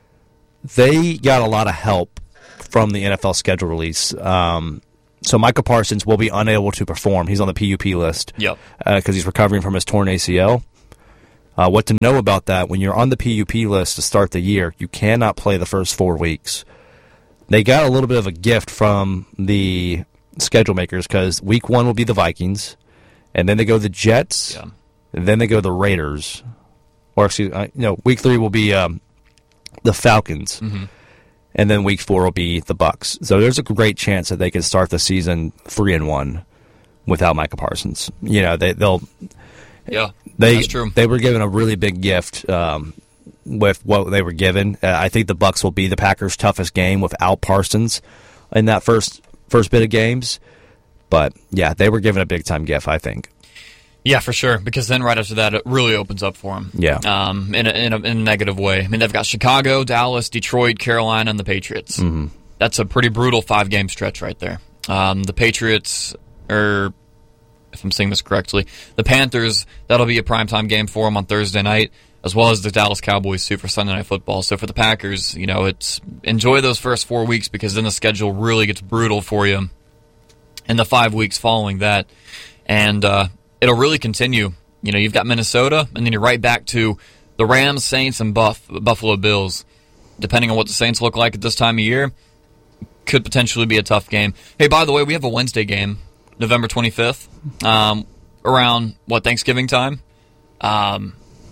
they got a lot of help from the N F L schedule release. Um, so, Micah Parsons will be unable to perform. He's on the P U P list. Yep. Because uh, he's recovering from his torn A C L. Uh, what to know about that, when you're on the P U P list to start the year, you cannot play the first four weeks. They got a little bit of a gift from the schedule makers because week one will be the Vikings, and then they go the Jets, yeah. and then they go the Raiders. Or, excuse me, no, week three will be um, the Falcons, mm-hmm. and then week four will be the Bucks. So there's a great chance that they can start the season three and one without Micah Parsons. You know, they, they'll... Yeah, they, that's true. They were given a really big gift um, with what they were given. Uh, I think the Bucks will be the Packers' toughest game without Parsons in that first first bit of games. But, yeah, they were given a big-time gift, I think. Yeah, for sure, because then right after that, it really opens up for them. Yeah. Um, in, a, in, a, in a negative way. I mean, they've got Chicago, Dallas, Detroit, Carolina, and the Patriots. Mm-hmm. That's a pretty brutal five-game stretch right there. Um, the Patriots are... if I'm saying this correctly, the Panthers, that'll be a primetime game for them on Thursday night, as well as the Dallas Cowboys too for Sunday Night Football. So for the Packers, you know, it's enjoy those first four weeks because then the schedule really gets brutal for you in the five weeks following that. And uh, it'll really continue. You know, you've got Minnesota, and then you're right back to the Rams, Saints, and Buff, Buffalo Bills. Depending on what the Saints look like at this time of year, could potentially be a tough game. Hey, by the way, we have a Wednesday game. November twenty-fifth, um, around, what, Thanksgiving time? Um,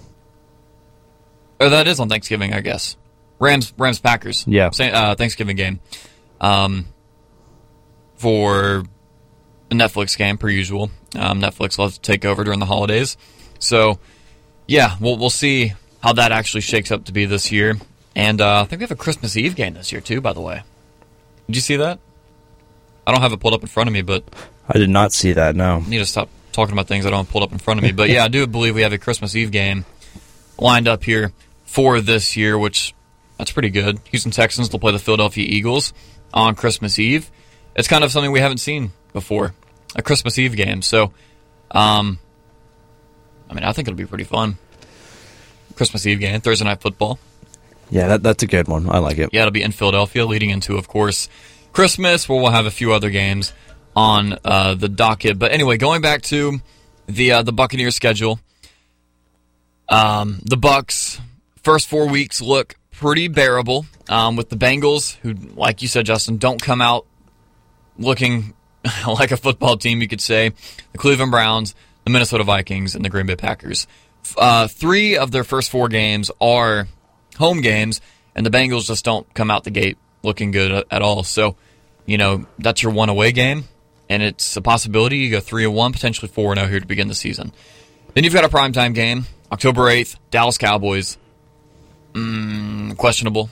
or that is on Thanksgiving, I guess. Rams, Rams Packers. Yeah. Uh, Thanksgiving game. Um, for a Netflix game, per usual. Um, Netflix loves to take over during the holidays. So, yeah, we'll, we'll see how that actually shakes up to be this year. And uh, I think we have a Christmas Eve game this year, too, by the way. Did you see that? I don't have it pulled up in front of me, but... I did not see that, no. I need to stop talking about things I don't have pulled up in front of me. But yeah, I do believe we have a Christmas Eve game lined up here for this year, which that's pretty good. Houston Texans will play the Philadelphia Eagles on Christmas Eve. It's kind of something we haven't seen before, a Christmas Eve game. So, um, I mean, I think it'll be pretty fun. Christmas Eve game, Thursday Night Football. Yeah, that, that's a good one. I like it. Yeah, it'll be in Philadelphia, leading into, of course, Christmas, where we'll have a few other games on uh, the docket. But anyway, going back to the uh, the Buccaneers schedule, um, the Bucs first four weeks look pretty bearable um, with the Bengals, who, like you said, Justin, don't come out looking like a football team, you could say. The Cleveland Browns, the Minnesota Vikings, and the Green Bay Packers. Uh, three of their first four games are home games, and the Bengals just don't come out the gate looking good at all. So, you know, that's your one away game. And it's a possibility you go three and one, potentially four and oh here to begin the season. Then you've got a primetime game, October eighth, Dallas Cowboys. Mm, questionable.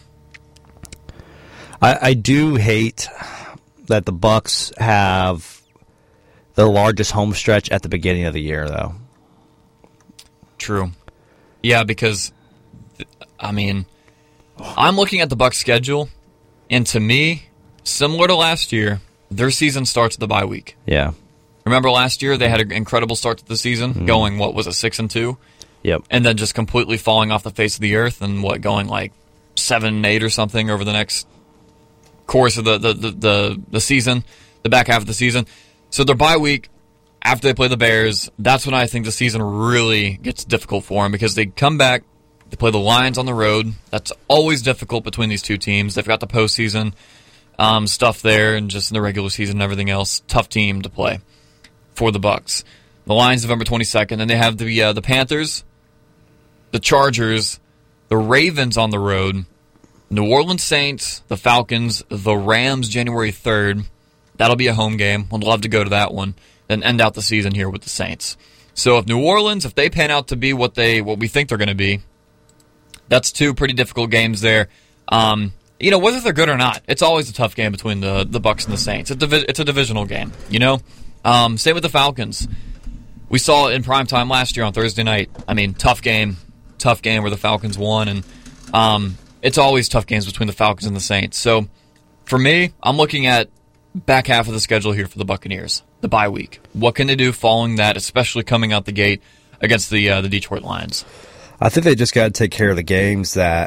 I, I do hate that the Bucs have the largest home stretch at the beginning of the year, though. True. Yeah, because, I mean, I'm looking at the Bucs schedule, and to me, similar to last year, their season starts at the bye week. Yeah. Remember last year they had an incredible start to the season, mm-hmm. going, what was it, six and two? Yep. And then just completely falling off the face of the earth and what, going like seven and eight or something over the next course of the, the, the, the, the season, the back half of the season. So their bye week, after they play the Bears, that's when I think the season really gets difficult for them because they come back, they play the Lions on the road. That's always difficult between these two teams. They've got the postseason Um, stuff there, and just in the regular season and everything else. Tough team to play for the Bucs. The Lions November twenty-second, and they have the uh, the Panthers, the Chargers, the Ravens on the road, New Orleans Saints, the Falcons, the Rams January third. That'll be a home game. Would love to go to that one. Then end out the season here with the Saints. So if New Orleans, if they pan out to be what they what we think they're going to be, that's two pretty difficult games there. Um, You know, whether they're good or not, it's always a tough game between the, the Bucs and the Saints. It's a, divi- it's a divisional game, you know? Um, same with the Falcons. we saw it in primetime last year on Thursday night. I mean, tough game, tough game where the Falcons won, and um, it's always tough games between the Falcons and the Saints. So for me, I'm looking at back half of the schedule here for the Buccaneers, the bye week. What can they do following that, especially coming out the gate against the uh, the Detroit Lions? I think they just got to take care of the games that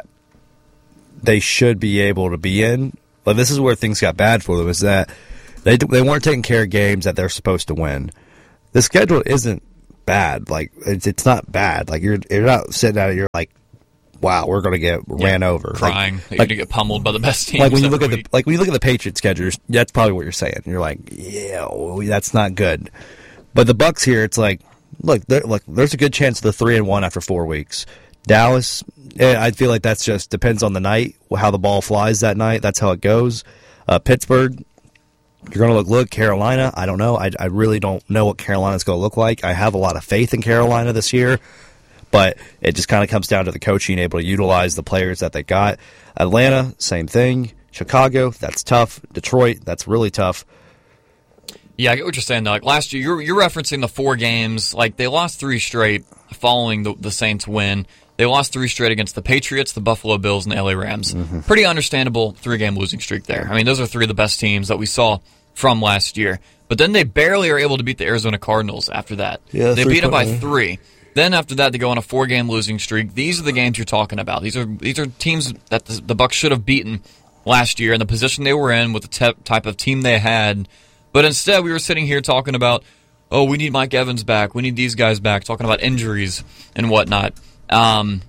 they should be able to be in. But this is where things got bad for them, is that they they weren't taking care of games that they're supposed to win. The schedule isn't bad. Like it's it's not bad. Like you're you're not sitting out. You're like, wow, we're going to get yeah, ran over, crying. Like, you're like, going to get pummeled by the best teams. Like when you look at week. the like when you look at the Patriots schedule, that's probably what you're saying. You're like, yeah, well, that's not good. But the Bucs here, it's like, look, look, there's a good chance of the three and one after four weeks. Dallas, I feel like that's just depends on the night, how the ball flies that night. That's how it goes. Uh, Pittsburgh, you're going to look, look, Carolina, I don't know. I, I really don't know what Carolina's going to look like. I have a lot of faith in Carolina this year, but it just kind of comes down to the coaching, able to utilize the players that they got. Atlanta, same thing. Chicago, that's tough. Detroit, that's really tough. Yeah, I get what you're saying, though. Like last year, you're, you're referencing the four games. Like they lost three straight following the, the Saints win. They lost three straight against the Patriots, the Buffalo Bills, and the L A Rams. Mm-hmm. Pretty understandable three-game losing streak there. I mean, those are three of the best teams that we saw from last year. But then they barely are able to beat the Arizona Cardinals after that. Yeah, they beat them by three. Then after that, they go on a four-game losing streak. These are the games you're talking about. These are these are teams that the, the Bucs should have beaten last year in the position they were in with the te- type of team they had. But instead, we were sitting here talking about, oh, we need Mike Evans back. We need these guys back, talking about injuries and whatnot. Um,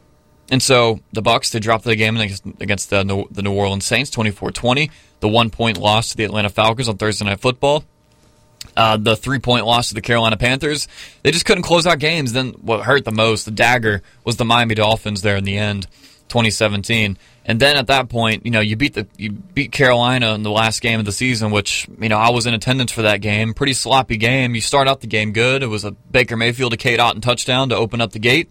and so the Bucs, they dropped the game against, against the, the New Orleans Saints, twenty-four twenty. The one-point loss to the Atlanta Falcons on Thursday Night Football. Uh, the three-point loss to the Carolina Panthers. They just couldn't close out games. Then what hurt the most, the dagger, was the Miami Dolphins there in the end, twenty seventeen. And then at that point, you know, you beat the you beat Carolina in the last game of the season, which, you know, I was in attendance for that game. Pretty sloppy game. You start out the game good. It was a Baker Mayfield to Cade Otton touchdown to open up the gate.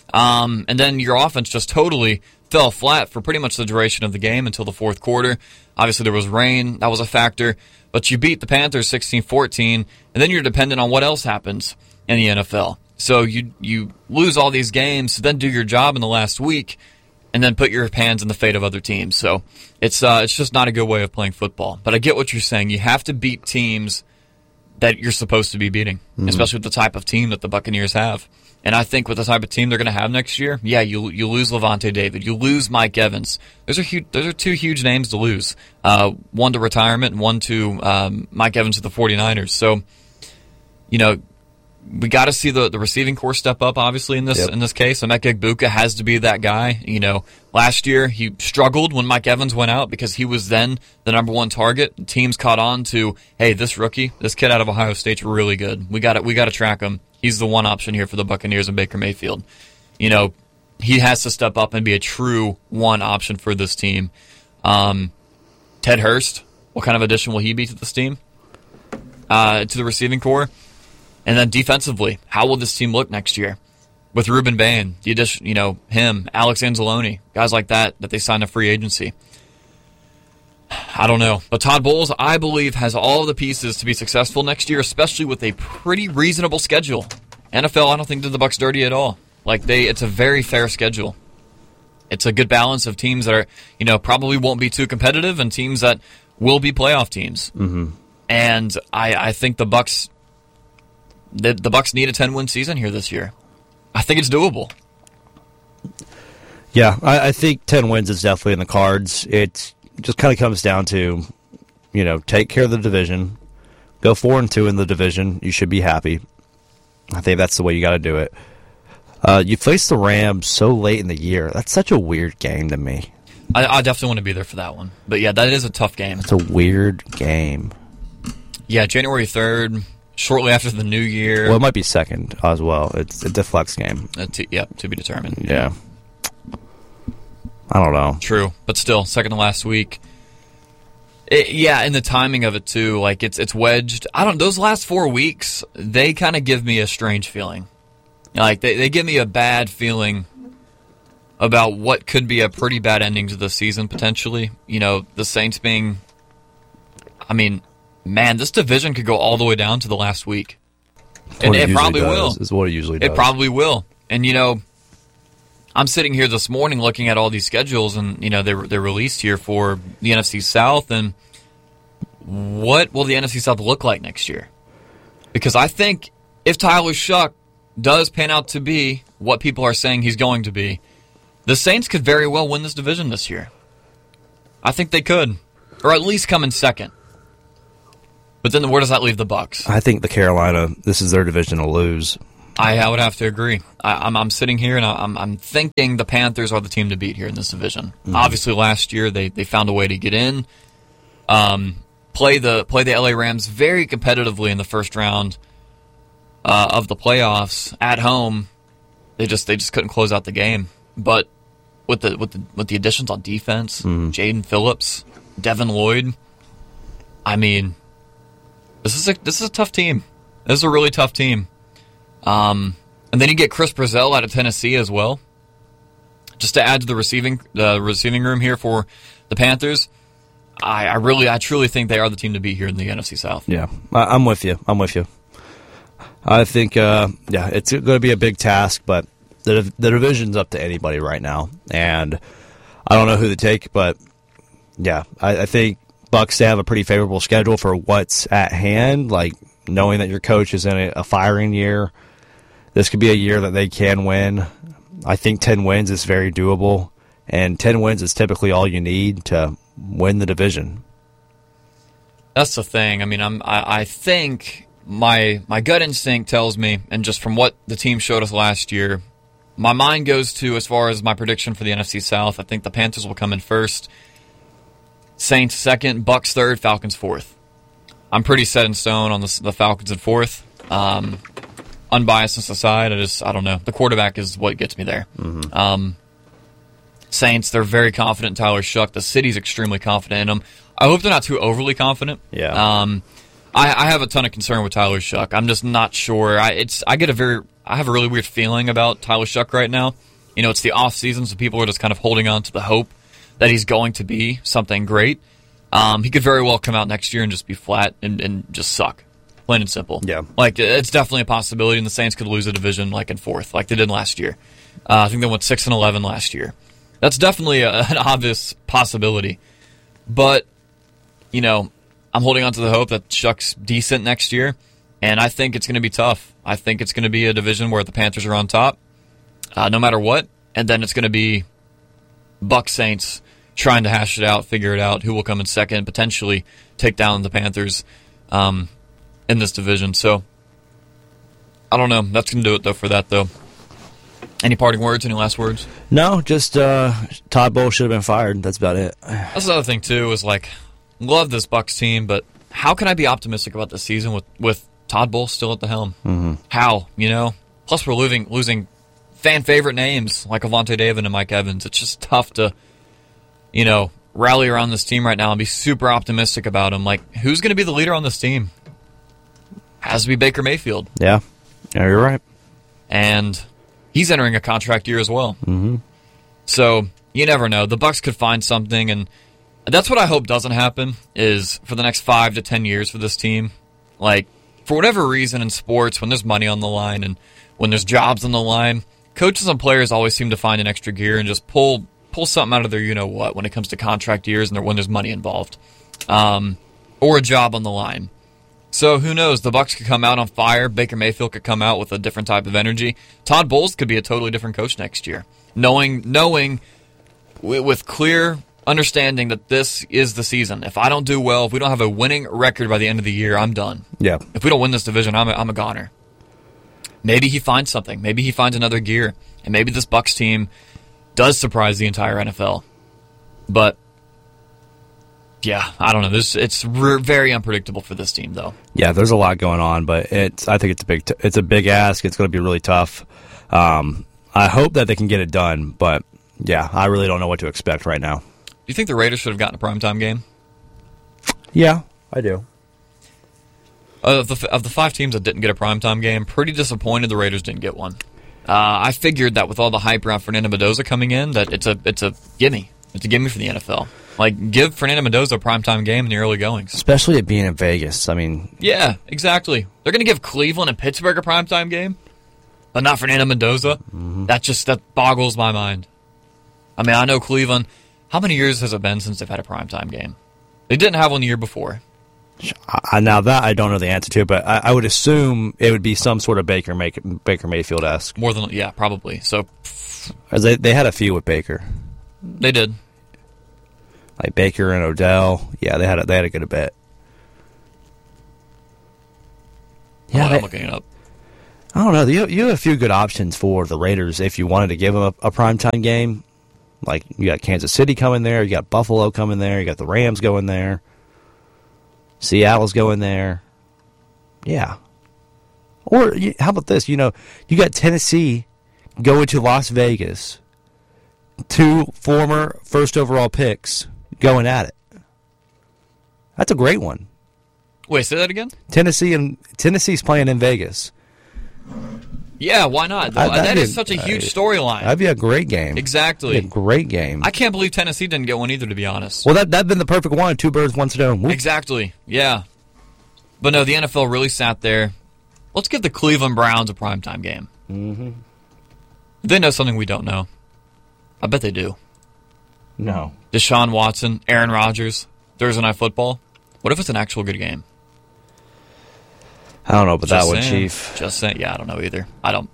Um, and then your offense just totally fell flat for pretty much the duration of the game until the fourth quarter. Obviously, there was rain. That was a factor. But you beat the Panthers sixteen fourteen, and then you're dependent on what else happens in the N F L. So you you lose all these games, then do your job in the last week, and then put your hands in the fate of other teams. So it's uh, it's just not a good way of playing football. But I get what you're saying. You have to beat teams that you're supposed to be beating, mm-hmm. especially with the type of team that the Buccaneers have. And I think with the type of team they're going to have next year, yeah, you you lose Levante David, you lose Mike Evans. Those are huge, those are two huge names to lose. Uh, one to retirement and one to um, Mike Evans to the 49ers. So, you know, we got to see the, the receiving corps step up, obviously, in this yep. in this case. Emeka Egbuka has to be that guy. You know, last year he struggled when Mike Evans went out because he was then the number one target. Teams caught on to, hey, this rookie, this kid out of Ohio State's really good. We got we got to track him. He's the one option here for the Buccaneers and Baker Mayfield. You know, he has to step up and be a true one option for this team. Um, Ted Hurst, what kind of addition will he be to this team? Uh, to the receiving corps? And then defensively, how will this team look next year? With Ruben Bain, the addition, you know, him, Alex Anzalone, guys like that that they signed a free agency. I don't know. But Todd Bowles, I believe, has all of the pieces to be successful next year, especially with a pretty reasonable schedule. N F L, I don't think did the Bucs dirty at all. Like they, it's a very fair schedule. It's a good balance of teams that are, you know, probably won't be too competitive and teams that will be playoff teams. Mm-hmm. And I, I think the Bucs, the, the Bucs need a ten-win season here this year. I think it's doable. Yeah, I, I think ten wins is definitely in the cards. It's just kind of comes down to, you know, take care of the division, go four and two in the division. You should be happy. I think that's the way you got to do it. Uh, you face the Rams so late in the year. That's such a weird game to me. I, I definitely want to be there for that one. But yeah, that is a tough game. It's a weird game. Yeah, January third, shortly after the new year. Well, it might be second as well. It's, it's a flex game. Uh, to, yeah, to be determined. Yeah. I don't know. True, but still, second to last week. It, yeah, and the timing of it too, like it's it's wedged. I don't. Those last four weeks, they kind of give me a strange feeling. Like they they give me a bad feeling about what could be a pretty bad ending to the season potentially. You know, the Saints being. I mean, man, this division could go all the way down to the last week. And it, it probably will. Is what it usually does. It probably will. And, you know, I'm sitting here this morning looking at all these schedules, and, you know, they're, they're released here for the N F C South, and what will the N F C South look like next year? Because I think if Tyler Shough does pan out to be what people are saying he's going to be, the Saints could very well win this division this year. I think they could. Or at least come in second. But then where does that leave the Bucs? I think the Carolina, this is their division to lose. I, I would have to agree. I, I'm, I'm sitting here and I'm, I'm thinking the Panthers are the team to beat here in this division. Mm-hmm. Obviously, last year they, they found a way to get in, um, play the play the L A Rams very competitively in the first round uh, of the playoffs at home. They just they just couldn't close out the game. But with the with the with the additions on defense, mm-hmm. Jaden Phillips, Devin Lloyd, I mean, this is a this is a tough team. This is a really tough team. Um, and then you get Chris Brazell out of Tennessee as well, just to add to the receiving the receiving room here for the Panthers. I, I really, I truly think they are the team to beat here in the N F C South. Yeah, I, I'm with you. I'm with you. I think, uh, yeah, it's going to be a big task, but the the division's up to anybody right now, and I don't know who to take, but yeah, I, I think Bucs, they have a pretty favorable schedule for what's at hand. Like knowing that your coach is in a, a firing year. This could be a year that they can win. I think ten wins is very doable, and ten wins is typically all you need to win the division. That's the thing. I mean, I'm, I, I think my my gut instinct tells me, and just from what the team showed us last year, my mind goes to, as far as my prediction for the N F C South, I think the Panthers will come in first, Saints second, Bucs third, Falcons fourth. I'm pretty set in stone on the, the Falcons in fourth. Um, unbiased aside, I just, I don't know. The quarterback is what gets me there. Mm-hmm. Um, Saints, they're very confident in Tyler Shough. The city's extremely confident in him. I hope they're not too overly confident. Yeah. Um, I, I have a ton of concern with Tyler Shough. I'm just not sure. I, it's, I get a very, I have a really weird feeling about Tyler Shough right now. You know, it's the off season, so people are just kind of holding on to the hope that he's going to be something great. Um, he could very well come out next year and just be flat and, and just suck. Plain and simple. Yeah. Like, it's definitely a possibility, and the Saints could lose a division like in fourth, like they did last year. Uh, I think they went six and eleven last year. That's definitely a, an obvious possibility. But, you know, I'm holding on to the hope that Shough's decent next year, and I think it's going to be tough. I think it's going to be a division where the Panthers are on top, uh, no matter what, and then it's going to be Bucs Saints trying to hash it out, figure it out, who will come in second, potentially take down the Panthers um, in this division. So, I don't know. That's going to do it, though, for that, though. Any parting words? Any last words? No, just uh, Todd Bowles should have been fired. That's about it. That's the other thing, too, is like, love this Bucs team, but how can I be optimistic about this season with, with Todd Bowles still at the helm? Mm-hmm. How, you know? Plus, we're losing, losing fan-favorite names like Avonte David and Mike Evans. It's just tough to, you know, rally around this team right now and be super optimistic about them. Like, who's going to be the leader on this team? Has to be Baker Mayfield. Yeah, yeah, you're right. And he's entering a contract year as well. Mm-hmm. So, you never know. The Bucs could find something, and that's what I hope doesn't happen, is for the next five to ten years for this team. Like, for whatever reason in sports, when there's money on the line and when there's jobs on the line, coaches and players always seem to find an extra gear and just pull pull something out of their you-know-what when it comes to contract years and when there's money involved. Um, or a job on the line. So who knows? The Bucs could come out on fire. Baker Mayfield could come out with a different type of energy. Todd Bowles could be a totally different coach next year. Knowing, knowing with clear understanding that this is the season. If I don't do well, if we don't have a winning record by the end of the year, I'm done. Yeah. If we don't win this division, I'm a, I'm a goner. Maybe he finds something. Maybe he finds another gear. And maybe this Bucs team does surprise the entire N F L. But, yeah, I don't know. This It's re- very unpredictable for this team, though. Yeah, there's a lot going on, but it's I think it's a big t- it's a big ask. It's going to be really tough. Um, I hope that they can get it done, but, yeah, I really don't know what to expect right now. Do you think the Raiders should have gotten a primetime game? Yeah, I do. Of the, of the five teams that didn't get a primetime game, pretty disappointed the Raiders didn't get one. Uh, I figured that with all the hype around Fernando Mendoza coming in, that it's a it's a gimme. It's a gimme for the N F L. Like, give Fernando Mendoza a primetime game in the early goings. Especially it being in Vegas. I mean... Yeah, exactly. They're going to give Cleveland and Pittsburgh a primetime game, but not Fernando Mendoza? Mm-hmm. That just that boggles my mind. I mean, I know Cleveland... How many years has it been since they've had a primetime game? They didn't have one the year before. I, now, that I don't know the answer to, but I, I would assume it would be some sort of Baker, May, Baker Mayfield-esque. More than... Yeah, probably. So... As they, they had a few with Baker. They did. Like Baker and Odell. Yeah, they had a, they had a good bet. Yeah, I'm looking it up. I don't know. You, you have a few good options for the Raiders if you wanted to give them a, a primetime game. Like, you got Kansas City coming there. You got Buffalo coming there. You got the Rams going there. Seattle's going there. Yeah. Or, how about this? You know, you got Tennessee going to Las Vegas. Two former first overall picks going at it. That's a great one. Wait, say that again? Tennessee and Tennessee's playing in Vegas. Yeah, why not? I, that is such a huge storyline. That'd be a great game. Exactly. That'd be a great game. I can't believe Tennessee didn't get one either, to be honest. Well, that that'd been the perfect one. Two birds, one stone. Whoop. Exactly. Yeah. But no, the N F L really sat there. Let's give the Cleveland Browns a primetime game. Mm-hmm. They know something we don't know. I bet they do. No. Deshaun Watson, Aaron Rodgers, Thursday Night Football. What if it's an actual good game? I don't know about Just that one, saying. Chief. Just saying. Yeah, I don't know either. I don't.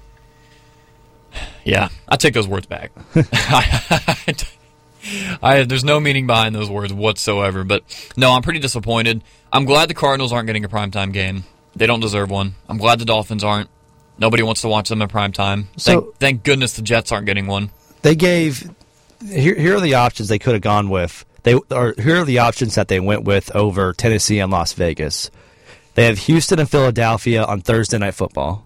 Yeah, I take those words back. I, I, there's no meaning behind those words whatsoever. But no, I'm pretty disappointed. I'm glad the Cardinals aren't getting a primetime game. They don't deserve one. I'm glad the Dolphins aren't. Nobody wants to watch them in primetime. So, thank, thank goodness the Jets aren't getting one. They gave. Here, here are the options they could have gone with. They or here are the options that they went with over Tennessee and Las Vegas. They have Houston and Philadelphia on Thursday Night Football.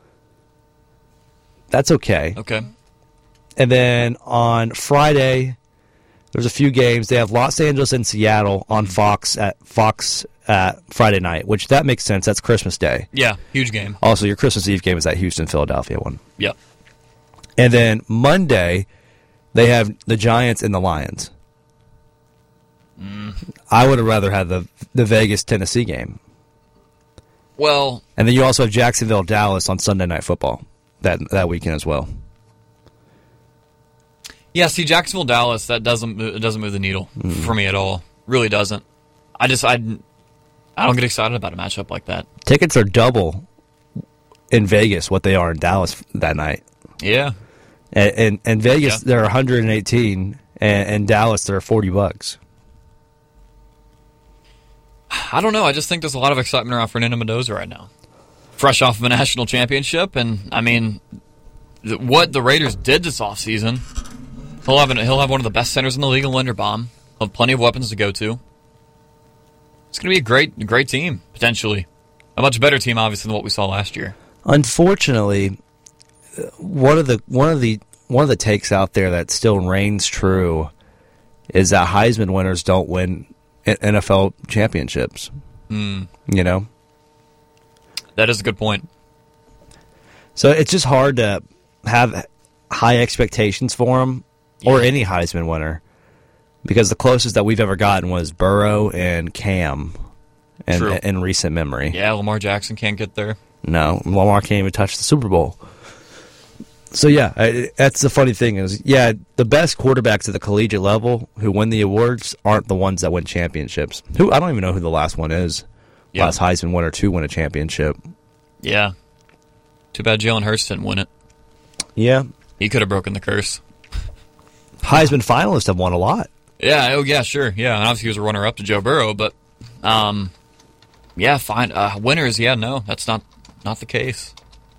That's okay. Okay. And then on Friday, there's a few games. They have Los Angeles and Seattle on Fox at Fox at Friday night, which that makes sense. That's Christmas Day. Yeah, huge game. Also, your Christmas Eve game is that Houston-Philadelphia one. Yep. And then Monday, they have the Giants and the Lions. Mm. I would have rather had the the Vegas-Tennessee game. Well, and then you also have Jacksonville, Dallas on Sunday Night Football that that weekend as well. Yeah, see, Jacksonville, Dallas, that doesn't it doesn't move the needle mm. for me at all. Really doesn't. I just I, I don't get excited about a matchup like that. Tickets are double in Vegas what they are in Dallas that night. Yeah, and and, and Vegas yeah. they're one hundred eighteen, and in Dallas they're forty bucks. I don't know. I just think there's a lot of excitement around Fernando Mendoza right now. Fresh off of a national championship, and, I mean, what the Raiders did this offseason, he'll have, an, he'll have one of the best centers in the league in Linderbaum. He'll have plenty of weapons to go to. It's going to be a great, great team, potentially. A much better team, obviously, than what we saw last year. Unfortunately, one of the one of the one of the takes out there that still reigns true is that Heisman winners don't win N F L championships. Mm. You know? That is a good point. So it's just hard to have high expectations for him yeah. or any Heisman winner because the closest that we've ever gotten was Burrow and Cam in, in recent memory. Yeah, Lamar Jackson can't get there. No, Lamar can't even touch the Super Bowl. So, yeah, I, that's the funny thing is, yeah, the best quarterbacks at the collegiate level who win the awards aren't the ones that win championships. Who I don't even know who the last one is. Yeah. Last Heisman winner to win a championship. Yeah. Too bad Jalen Hurts didn't win it. Yeah. He could have broken the curse. Heisman finalists have won a lot. Yeah, oh, yeah, sure. Yeah, and obviously he was a runner-up to Joe Burrow, but, um, yeah, fine. Uh, winners, yeah, no, that's not, not the case.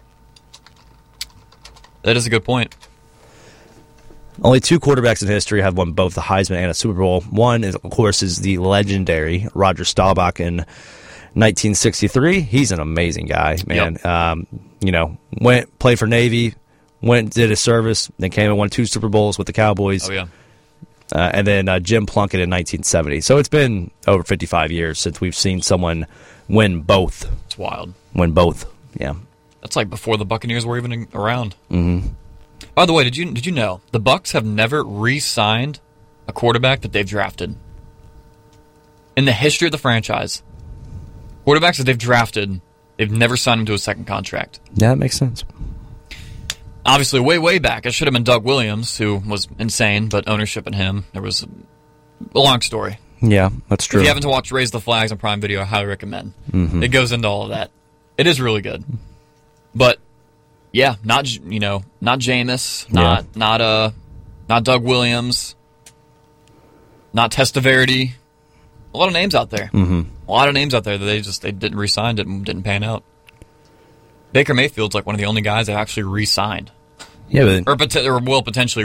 That is a good point. Only two quarterbacks in history have won both the Heisman and a Super Bowl. One, is, of course, is the legendary Roger Staubach in nineteen sixty-three. He's an amazing guy, man. Yep. Um, you know, went played for Navy, went did his service, then came and won two Super Bowls with the Cowboys. Oh yeah. Uh, and then uh, Jim Plunkett in nineteen seventy. So it's been over fifty-five years since we've seen someone win both. It's wild. Win both. Yeah. That's like before the Buccaneers were even around. Mm-hmm. By the way, did you did you know the Bucs have never re-signed a quarterback that they've drafted. In the history of the franchise, quarterbacks that they've drafted, they've never signed him to a second contract. Yeah, that makes sense. Obviously, way, way back, it should have been Doug Williams, who was insane, but ownership in him, there was a long story. Yeah, that's true. If you haven't watched Raise the Flags on Prime Video, I highly recommend. Mm-hmm. It goes into all of that. It is really good. But, yeah, not, you know, not Jameis, not, yeah. not, uh, not Doug Williams, not Testaverde. A lot of names out there. Mm-hmm. A lot of names out there that they just they didn't re-sign it and didn't pan out. Baker Mayfield's like one of the only guys that actually re-signed. Yeah, but or, pot- or will potentially